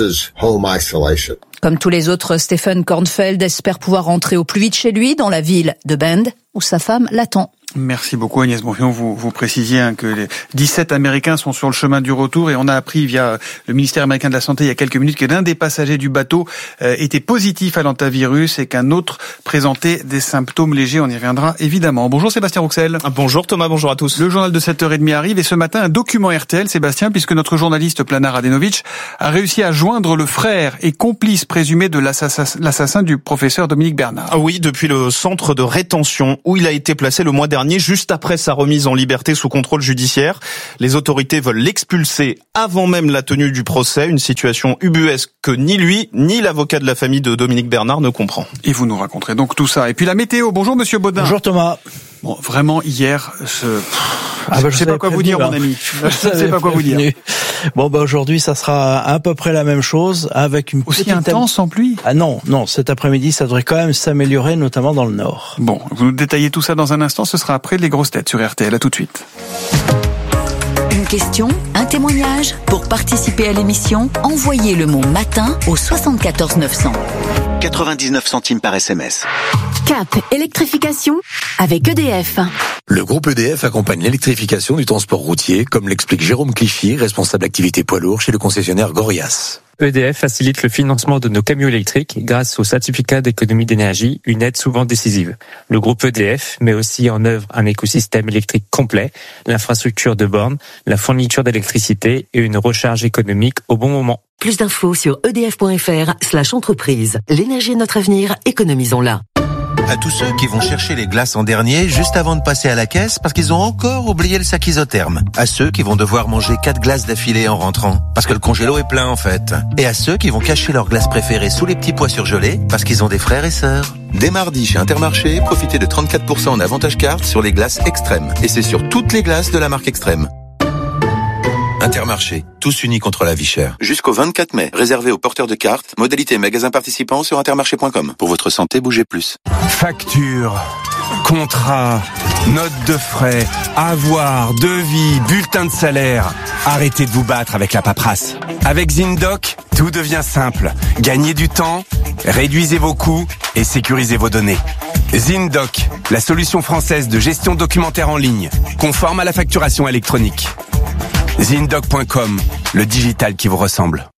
S27: Comme tous les autres, Stéphane Kornfeld espère pouvoir rentrer au plus vite chez lui, dans la ville de Bend, où sa femme l'attend.
S15: Merci beaucoup Agnès Bonfillon. Vous précisiez que les 17 Américains sont sur le chemin du retour, et on a appris via le ministère américain de la Santé il y a quelques minutes que l'un des passagers du bateau était positif à l'hantavirus et qu'un autre présentait des symptômes légers. On y reviendra évidemment. Bonjour Sébastien Rouxel.
S2: Bonjour Thomas, bonjour à tous.
S15: Le journal de 7h30 arrive, et ce matin un document RTL, Sébastien, puisque notre journaliste Planar Radenovic a réussi à joindre le frère et complice présumé de l'assassin du professeur Dominique Bernard.
S2: Ah oui, depuis le centre de rétention où il a été placé le mois dernier, juste après sa remise en liberté sous contrôle judiciaire. Les autorités veulent l'expulser avant même la tenue du procès, une situation ubuesque que ni lui, ni l'avocat de la famille de Dominique Bernard ne comprend.
S15: Et vous nous raconterez donc tout ça. Et puis la météo. Bonjour Monsieur Baudin.
S13: Bonjour Thomas.
S15: Bon, vraiment hier, je sais pas quoi vous dire, mon ami. Je sais pas quoi vous dire.
S13: Bon, aujourd'hui, ça sera à peu près la même chose, avec une
S15: aussi intense sans pluie.
S13: Ah non, cet après-midi, ça devrait quand même s'améliorer, notamment dans le nord.
S15: Bon, vous nous détaillez tout ça dans un instant. Ce sera après les grosses têtes sur RTL. À tout de suite.
S14: Une question, un témoignage. Pour participer à l'émission, envoyez le mot matin au 74 900.
S16: 99 centimes par SMS.
S14: Cap électrification avec EDF.
S18: Le groupe EDF accompagne l'électrification du transport routier, comme l'explique Jérôme Clichy, responsable activité poids lourd chez le concessionnaire Gorias.
S19: EDF facilite le financement de nos camions électriques grâce au certificat d'économie d'énergie, une aide souvent décisive. Le groupe EDF met aussi en œuvre un écosystème électrique complet, l'infrastructure de bornes, la fourniture d'électricité et une recharge économique au bon moment.
S14: Plus d'infos sur edf.fr/entreprise. L'énergie est notre avenir, économisons-la.
S20: À tous ceux qui vont chercher les glaces en dernier juste avant de passer à la caisse parce qu'ils ont encore oublié le sac isotherme. À ceux qui vont devoir manger 4 glaces d'affilée en rentrant parce que le congélo est plein en fait. Et à ceux qui vont cacher leurs glaces préférées sous les petits pois surgelés parce qu'ils ont des frères et sœurs. Dès mardi chez Intermarché, profitez de 34% en avantage carte sur les glaces Extrême. Et c'est sur toutes les glaces de la marque Extrême. Intermarché, tous unis contre la vie chère. Jusqu'au 24 mai, réservé aux porteurs de cartes, modalité magasin participant sur intermarché.com. Pour votre santé, bougez plus.
S21: Facture, contrat, note de frais, avoir, devis, bulletin de salaire. Arrêtez de vous battre avec la paperasse. Avec ZinDoc, tout devient simple. Gagnez du temps, réduisez vos coûts et sécurisez vos données. ZinDoc, la solution française de gestion documentaire en ligne, conforme à la facturation électronique. ZinDoc.com, le digital qui vous ressemble.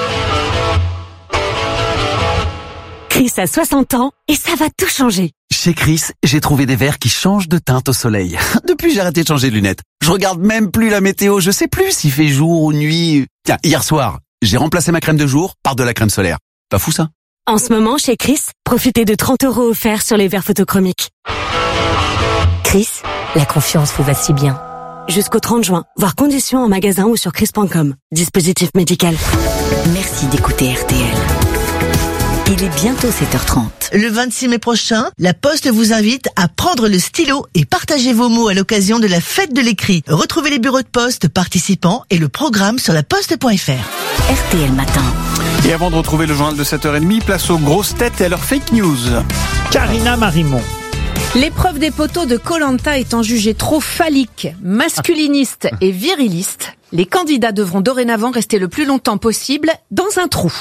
S22: Chris a 60 ans et ça va tout changer.
S30: Chez Chris, j'ai trouvé des verres qui changent de teinte au soleil. Depuis, j'ai arrêté de changer de lunettes. Je regarde même plus la météo, je sais plus s'il fait jour ou nuit. Tiens, hier soir, j'ai remplacé ma crème de jour par de la crème solaire. Pas fou ça?
S22: En ce moment, chez Chris, profitez de 30 € offerts sur les verres photochromiques. Chris, la confiance vous va si bien. Jusqu'au 30 juin, voir conditions en magasin ou sur chris.com. Dispositif médical.
S14: Merci d'écouter RTL. Il est bientôt 7h30.
S4: Le 26 mai prochain, La Poste vous invite à prendre le stylo et partager vos mots à l'occasion de la fête de l'écrit. Retrouvez les bureaux de poste participants et le programme sur laposte.fr.
S14: RTL Matin.
S15: Et avant de retrouver le journal de 7h30, place aux grosses têtes et à leurs fake news.
S5: Karina Marimont.
S6: L'épreuve des poteaux de Koh-Lanta étant jugée trop phallique, masculiniste et viriliste, les candidats devront dorénavant rester le plus longtemps possible dans un trou.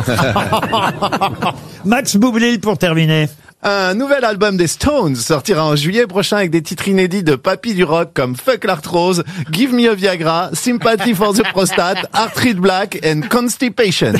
S5: Max Boublil pour terminer.
S10: Un nouvel album des Stones sortira en juillet prochain avec des titres inédits de papy du rock comme Fuck l'arthrose, Give Me a Viagra, Sympathy for the Prostate, Arthritis Black and Constipation.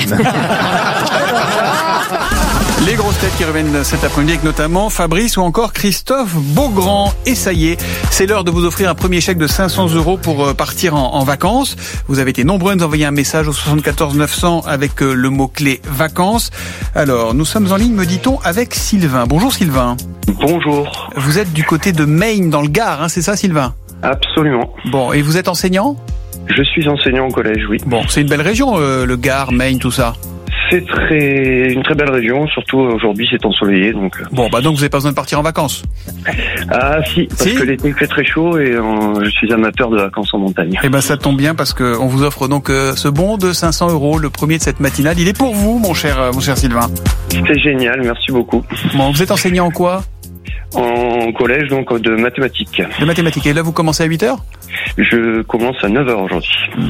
S15: Les grosses têtes qui reviennent cet après-midi avec notamment Fabrice ou encore Christophe Beaugrand. Et ça y est, c'est l'heure de vous offrir un premier chèque de 500 € pour partir en vacances. Vous avez été nombreux à nous envoyer un message au 74 900 avec le mot-clé vacances. Alors, nous sommes en ligne, me dit-on, avec Sylvain. Bonjour Sylvain.
S11: Bonjour.
S15: Vous êtes du côté de Maine, dans le Gard, hein, c'est ça Sylvain ?
S11: Absolument.
S15: Bon, et vous êtes enseignant ?
S11: Je suis enseignant au collège, oui.
S15: Bon, c'est une belle région, le Gard, Maine, tout ça.
S11: C'est une très belle région, surtout aujourd'hui c'est ensoleillé, donc.
S15: Bon, donc vous n'avez pas besoin de partir en vacances.
S11: Ah si, parce que l'été il fait très chaud et je suis amateur de vacances en montagne.
S15: Eh ben ça tombe bien parce que on vous offre donc ce bon de 500 €, le premier de cette matinale. Il est pour vous, mon cher Sylvain.
S11: C'est génial, merci beaucoup.
S15: Bon, vous êtes enseignant en quoi ?
S11: En collège, donc de mathématiques.
S15: De mathématiques. Et là, vous commencez à 8h ?
S11: Je commence à 9h aujourd'hui.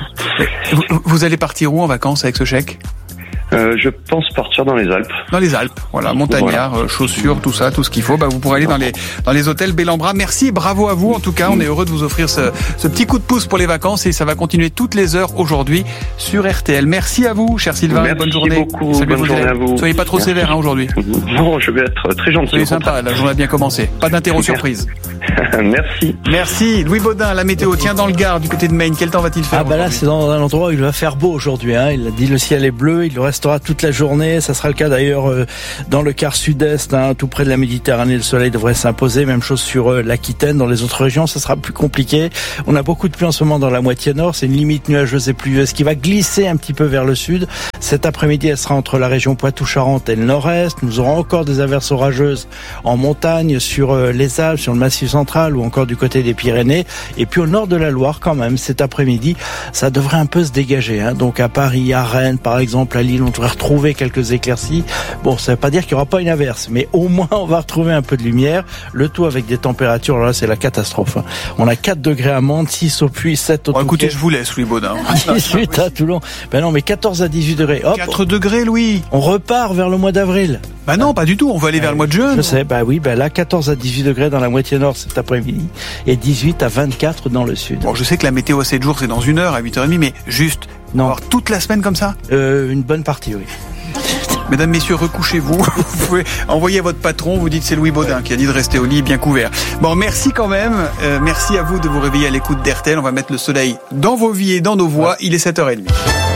S15: Vous allez partir où en vacances avec ce chèque ?
S11: Je pense partir dans les Alpes.
S15: Dans les Alpes, voilà, montagnard, voilà. Chaussures, tout ça, tout ce qu'il faut. Vous pourrez aller dans les hôtels Bellambra. Merci, bravo à vous. En tout cas, on est heureux de vous offrir ce petit coup de pouce pour les vacances et ça va continuer toutes les heures aujourd'hui sur RTL. Merci à vous, cher Sylvain.
S11: Merci
S15: bonne journée.
S11: Beaucoup. Salut, bonne journée à vous.
S15: Soyez pas trop sévère aujourd'hui.
S11: Non, je vais être très gentil.
S15: Soyez sympa, la journée a bien commencé. Pas d'interro surprise.
S11: Merci.
S15: Merci. Louis Baudin, la météo. Tiens, dans le Gard, du côté de Maine, quel temps va-t-il faire ?
S13: Là, c'est dans un endroit où il va faire beau aujourd'hui. Il a dit le ciel est bleu, il le restera toute la journée. Ça sera le cas d'ailleurs dans le quart sud-est, tout près de la Méditerranée. Le soleil devrait s'imposer. Même chose sur l'Aquitaine. Dans les autres régions, ça sera plus compliqué. On a beaucoup de pluie en ce moment dans la moitié nord. C'est une limite nuageuse et pluvieuse qui va glisser un petit peu vers le sud. Cet après-midi, elle sera entre la région Poitou-Charentes et le nord-est. Nous aurons encore des averses orageuses en montagne, sur les Alpes, sur le Massif central ou encore du côté des Pyrénées. Et puis au nord de la Loire, quand même, cet après-midi, ça devrait un peu se dégager. Donc à Paris, à Rennes, par exemple, à Lille, on devrait retrouver quelques éclaircies. Bon, ça veut pas dire qu'il y aura pas une averse, mais au moins on va retrouver un peu de lumière. Le tout avec des températures, alors là c'est la catastrophe. On a 4 degrés à Mantes, 6 au Puy, 7 au Touquet.
S15: Écoutez, je vous laisse, Louis Baudin.
S13: 18 à Toulon. Non, mais 14 à 18 degrés. Hop,
S15: 4 degrés, Louis.
S13: On repart vers le mois d'avril.
S15: Non, pas du tout. On va aller vers le mois de juin.
S13: Je sais, là 14 à 18 degrés dans la moitié nord cet après-midi et 18 à 24 dans le sud.
S15: Bon, je sais que la météo à 7 jours c'est dans 1 heure à 8h30, mais juste avoir toute la semaine comme ça.
S13: Une bonne partie, oui.
S15: Mesdames, messieurs, recouchez-vous. Vous pouvez envoyer à votre patron, vous dites c'est Louis Baudin qui a dit de rester au lit bien couvert. Bon, merci quand même. Merci à vous de vous réveiller à l'écoute d'RTL. On va mettre le soleil dans vos vies et dans nos voix. Il est 7h30.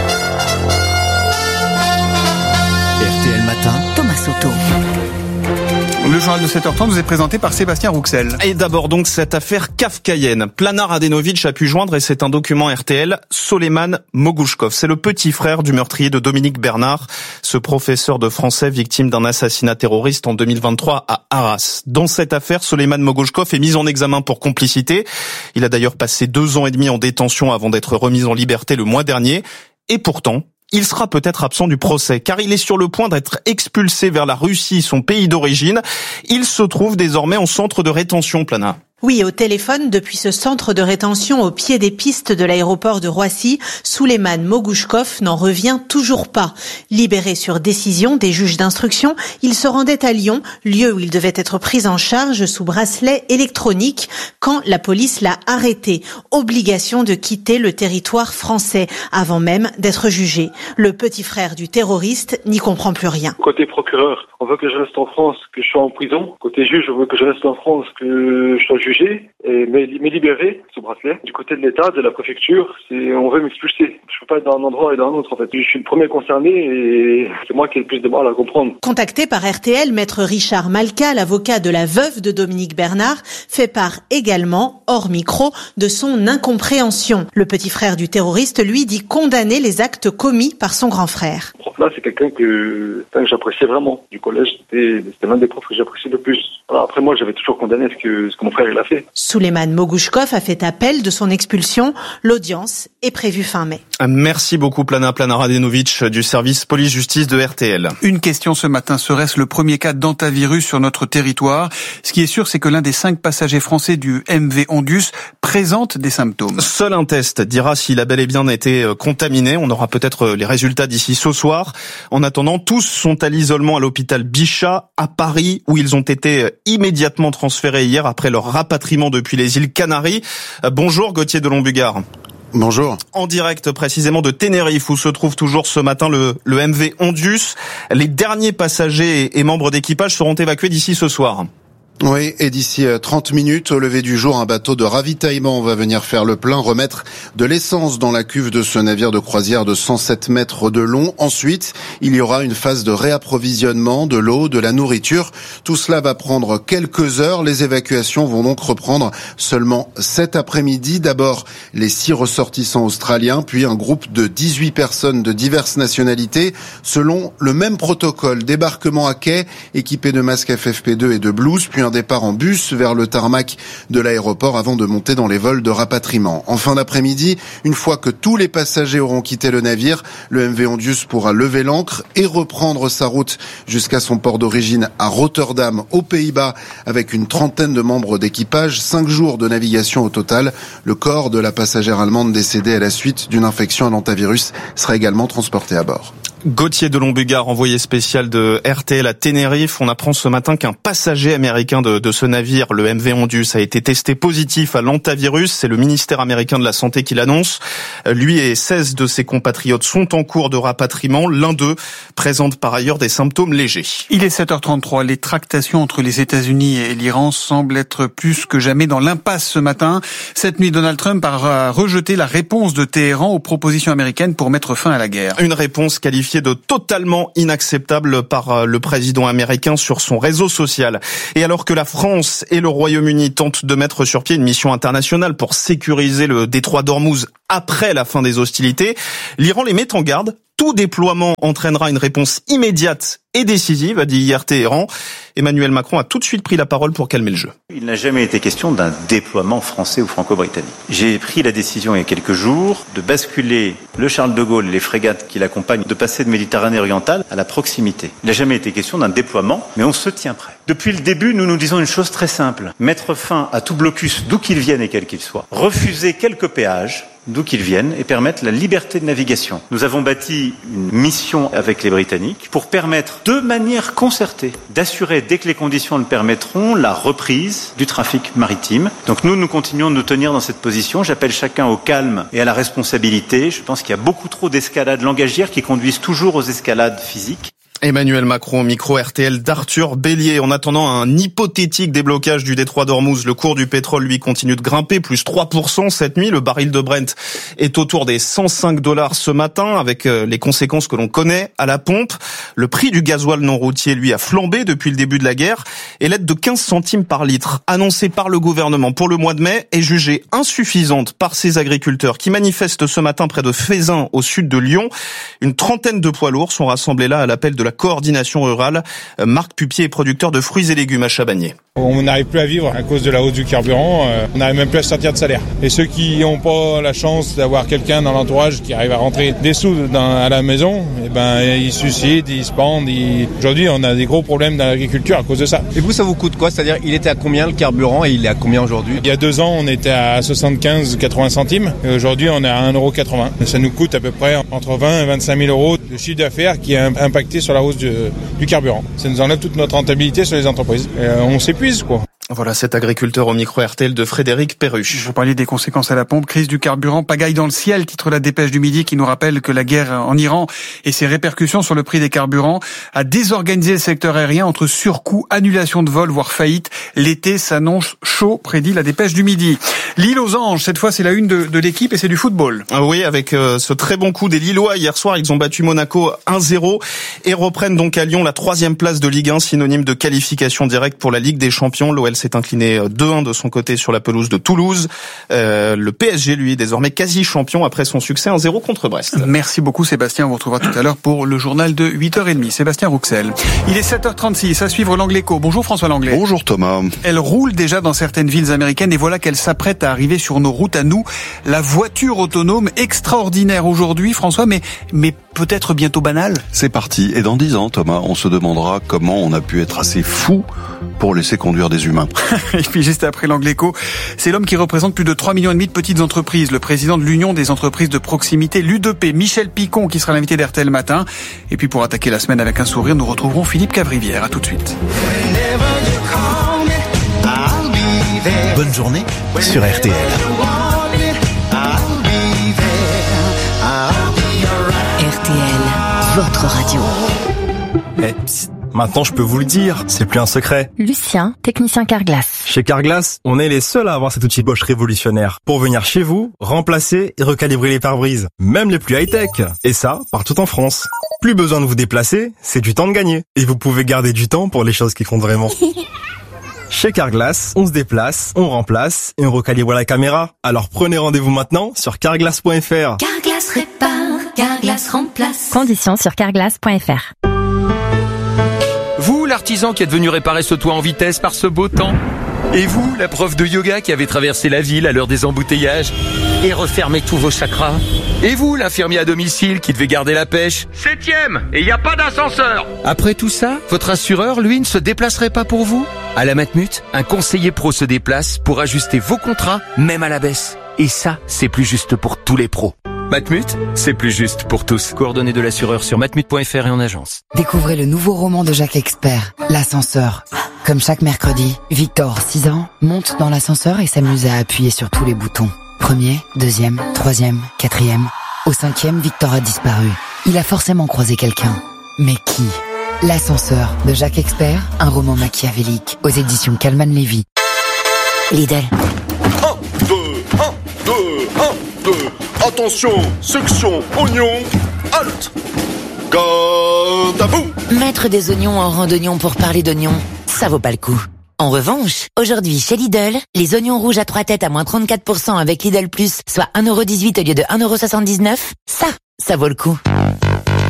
S14: RTL Matin, Thomas Soto.
S15: Le journal de 7h30 vous est présenté par Sébastien Rouxel.
S2: Et d'abord donc cette affaire kafkaïenne. Planar Adenovic a pu joindre, et c'est un document RTL, Soleiman Mogouchkov. C'est le petit frère du meurtrier de Dominique Bernard, ce professeur de français victime d'un assassinat terroriste en 2023 à Arras. Dans cette affaire, Soleiman Mogouchkov est mis en examen pour complicité. Il a d'ailleurs passé 2 ans et demi en détention avant d'être remis en liberté le mois dernier. Et pourtant, il sera peut-être absent du procès, car il est sur le point d'être expulsé vers la Russie, son pays d'origine. Il se trouve désormais en centre de rétention, Plana.
S17: Oui, au téléphone, depuis ce centre de rétention au pied des pistes de l'aéroport de Roissy, Soleiman Mogouchkov n'en revient toujours pas. Libéré sur décision des juges d'instruction, il se rendait à Lyon, lieu où il devait être pris en charge sous bracelet électronique, quand la police l'a arrêté. Obligation de quitter le territoire français, avant même d'être jugé. Le petit frère du terroriste n'y comprend plus rien.
S23: Côté procureur, on veut que je reste en France, que je sois en prison. Côté juge, on veut que je reste en France, que je sois jugé
S3: jugé et m'est libéré sous bracelet. Du côté de l'État, de la préfecture, on veut m'expulser. Je peux pas être dans un endroit et dans un autre en fait. Je suis le premier concerné et c'est moi qui ai le plus de mal à comprendre.
S17: Contacté par RTL, maître Richard Malka, l'avocat de la veuve de Dominique Bernard, fait part également, hors micro, de son incompréhension. Le petit frère du terroriste, lui, dit condamner les actes commis par son grand frère.
S3: Ce prof-là, c'est quelqu'un que j'appréciais vraiment. Du collège, c'était l'un des profs que j'appréciais le plus. Alors après, moi, j'avais toujours condamné ce que mon frère il a fait.
S17: Souleymane Mogouchkov a fait appel de son expulsion. L'audience est prévue fin mai.
S2: Merci beaucoup, Plana Radenovic du service police-justice de RTL.
S15: Une question ce matin, serait-ce le premier cas d'hantavirus sur notre territoire? Ce qui est sûr, c'est que l'un des 5 passagers français du MV Ondius présente des symptômes.
S2: Seul un test dira s'il a bel et bien été contaminé. On aura peut-être les résultats d'ici ce soir. En attendant, tous sont à l'isolement à l'hôpital Bichat à Paris, où ils ont été immédiatement transférés hier après leur rapatriement depuis les îles Canaries. Bonjour Gauthier de Lombugard.
S7: Bonjour.
S2: En direct précisément de Tenerife, où se trouve toujours ce matin le MV Ondius. Les derniers passagers et membres d'équipage seront évacués d'ici ce soir.
S7: Oui, et d'ici 30 minutes, au lever du jour, un bateau de ravitaillement va venir faire le plein, remettre de l'essence dans la cuve de ce navire de croisière de 107 mètres de long. Ensuite, il y aura une phase de réapprovisionnement, de l'eau, de la nourriture. Tout cela va prendre quelques heures. Les évacuations vont donc reprendre seulement cet après-midi. D'abord, les 6 ressortissants australiens, puis un groupe de 18 personnes de diverses nationalités, selon le même protocole. Débarquement à quai, équipé de masques FFP2 et de blouses, puis un départ en bus vers le tarmac de l'aéroport avant de monter dans les vols de rapatriement. En fin d'après-midi, une fois que tous les passagers auront quitté le navire, le MV Ondius pourra lever l'ancre et reprendre sa route jusqu'à son port d'origine à Rotterdam, aux Pays-Bas, avec une trentaine de membres d'équipage. 5 jours de navigation au total. Le corps de la passagère allemande décédée à la suite d'une infection à l'hantavirus sera également transporté à bord.
S2: Gauthier de Lombugard, envoyé spécial de RTL à Tenerife. On apprend ce matin qu'un passager américain de ce navire, le MV Ondius, a été testé positif à l'hantavirus. C'est le ministère américain de la Santé qui l'annonce. Lui et 16 de ses compatriotes sont en cours de rapatriement. L'un d'eux présente par ailleurs des symptômes légers.
S15: Il est 7h33. Les tractations entre les États-Unis et l'Iran semblent être plus que jamais dans l'impasse ce matin. Cette nuit, Donald Trump a rejeté la réponse de Téhéran aux propositions américaines pour mettre fin à la guerre.
S2: Une réponse qualifiée de totalement inacceptable par le président américain sur son réseau social. Et alors que la France et le Royaume-Uni tentent de mettre sur pied une mission internationale pour sécuriser le détroit d'Ormuz après la fin des hostilités, l'Iran les met en garde. Tout déploiement entraînera une réponse immédiate et décisive, a dit hier Téhéran. Emmanuel Macron a tout de suite pris la parole pour calmer le jeu.
S8: Il n'a jamais été question d'un déploiement français ou franco-britannique. J'ai pris la décision il y a quelques jours de basculer le Charles de Gaulle et les frégates qui l'accompagnent, de passer de Méditerranée orientale à la proximité. Il n'a jamais été question d'un déploiement, mais on se tient prêt. Depuis le début, nous nous disons une chose très simple. Mettre fin à tout blocus, d'où qu'il vienne et quel qu'il soit. Refuser quelques péages, d'où qu'ils viennent, et permettre la liberté de navigation. Nous avons bâti une mission avec les Britanniques pour permettre, de manière concertée, d'assurer, dès que les conditions le permettront, la reprise du trafic maritime. Donc nous continuons de nous tenir dans cette position. J'appelle chacun au calme et à la responsabilité. Je pense qu'il y a beaucoup trop d'escalades langagières qui conduisent toujours aux escalades physiques.
S2: Emmanuel Macron, micro RTL d'Arthur Bélier. En attendant un hypothétique déblocage du détroit d'Ormuz, le cours du pétrole, lui, continue de grimper, plus 3% cette nuit. Le baril de Brent est autour des $105 ce matin, avec les conséquences que l'on connaît à la pompe. Le prix du gasoil non routier, lui, a flambé depuis le début de la guerre. Et l'aide de 15 centimes par litre, annoncée par le gouvernement pour le mois de mai, est jugée insuffisante par ces agriculteurs qui manifestent ce matin près de Fézin, au sud de Lyon. Une trentaine de poids lourds sont rassemblés là à l'appel de la coordination rurale. Marc Pupier est producteur de fruits et légumes à Chabagnier.
S9: On n'arrive plus à vivre à cause de la hausse du carburant, on n'arrive même plus à sortir de salaire. Et ceux qui n'ont pas la chance d'avoir quelqu'un dans l'entourage qui arrive à rentrer des sous à la maison, ils se suicident, ils se pendent. Aujourd'hui, on a des gros problèmes dans l'agriculture à cause de ça.
S12: Et vous, ça vous coûte quoi? C'est-à-dire, il était à combien le carburant et il est à combien aujourd'hui?
S9: Il y a 2 ans, on était à 75-80 centimes et aujourd'hui, on est à 1,80 €. Ça nous coûte à peu près entre 20 et 25 000 € de chiffre d'affaires qui est impacté sur la hausse du carburant. Ça nous enlève toute notre rentabilité sur les entreprises. On s'épuise, quoi.
S2: Voilà cet agriculteur au micro RTL de Frédéric Perruche.
S15: Vous parliez des conséquences à la pompe, crise du carburant, pagaille dans le ciel, titre la dépêche du Midi qui nous rappelle que la guerre en Iran et ses répercussions sur le prix des carburants a désorganisé le secteur aérien entre surcoûts, annulation de vols, voire faillite. L'été s'annonce chaud, prédit la dépêche du Midi. Lille aux Anges, cette fois c'est la une de l'équipe et c'est du football.
S2: Ah oui, avec ce très bon coup des Lillois hier soir, ils ont battu Monaco 1-0 et reprennent donc à Lyon la 3e place de Ligue 1, synonyme de qualification directe pour la Ligue des Champions. L'OL s'est incliné 2-1 de son côté sur la pelouse de Toulouse. Le PSG, lui, est désormais quasi champion après son succès 1-0 contre Brest.
S15: Merci beaucoup Sébastien, on vous retrouvera tout à l'heure pour le journal de 8h30. Sébastien Rouxel. Il est 7h36, à suivre l'Angléco. Bonjour François Langlais.
S1: Bonjour Thomas.
S15: Elle roule déjà dans certaines villes américaines et voilà qu'elle s'apprête à arriver sur nos routes à nous. La voiture autonome extraordinaire aujourd'hui, François, mais peut-être bientôt banale.
S1: C'est parti. Et dans 10 ans, Thomas, on se demandera comment on a pu être assez fou pour laisser conduire des humains.
S15: Et puis juste après l'Angléco, c'est l'homme qui représente plus de 3,5 millions de petites entreprises, le président de l'Union des entreprises de proximité, l'UDP, Michel Picon, qui sera l'invité d'RTL Matin. Et puis pour attaquer la semaine avec un sourire, nous retrouverons Philippe Cavrivière. À tout de suite.
S16: Bonne journée sur RTL.
S14: RTL, votre radio.
S12: Maintenant, je peux vous le dire, c'est plus un secret.
S22: Lucien, technicien Carglass.
S12: Chez Carglass, on est les seuls à avoir cet outil Bosch révolutionnaire pour venir chez vous, remplacer et recalibrer les pare-brises, même les plus high-tech. Et ça, partout en France. Plus besoin de vous déplacer, c'est du temps de gagner. Et vous pouvez garder du temps pour les choses qui comptent vraiment. Chez Carglass, on se déplace, on remplace et on recalibre la caméra. Alors prenez rendez-vous maintenant sur carglass.fr.
S22: Carglass répare, Carglass remplace. Conditions sur carglass.fr.
S18: Vous, l'artisan qui êtes venu réparer ce toit en vitesse par ce beau temps. Et vous, la prof de yoga qui avait traversé la ville à l'heure des embouteillages et refermé tous vos chakras. Et vous, l'infirmier à domicile qui devait garder la pêche. 7e, et il n'y a pas d'ascenseur. Après tout ça, votre assureur, lui, ne se déplacerait pas pour vous? À la Matmut, un conseiller pro se déplace pour ajuster vos contrats, même à la baisse. Et ça, c'est plus juste pour tous les pros. Matmut, c'est plus juste pour tous. Coordonnées de l'assureur sur matmut.fr et en agence.
S23: Découvrez le nouveau roman de Jacques Expert, L'ascenseur. Comme chaque mercredi, Victor, 6 ans, monte dans l'ascenseur et s'amuse à appuyer sur tous les boutons. 1er, 2e, 3e, 4e. Au 5e, Victor a disparu. Il a forcément croisé quelqu'un. Mais qui? L'ascenseur de Jacques Expert, un roman machiavélique aux éditions Calman Lévy. Lidl.
S24: 1, 2, 1, 2, 1, 2. Attention, section, oignon, halte. Garde à vous.
S23: Mettre des oignons en rang d'oignons pour parler d'oignons, ça vaut pas le coup. En revanche, aujourd'hui chez Lidl, les oignons rouges à 3 têtes à moins 34% avec Lidl Plus, soit 1,18€ au lieu de 1,79€, ça vaut le coup.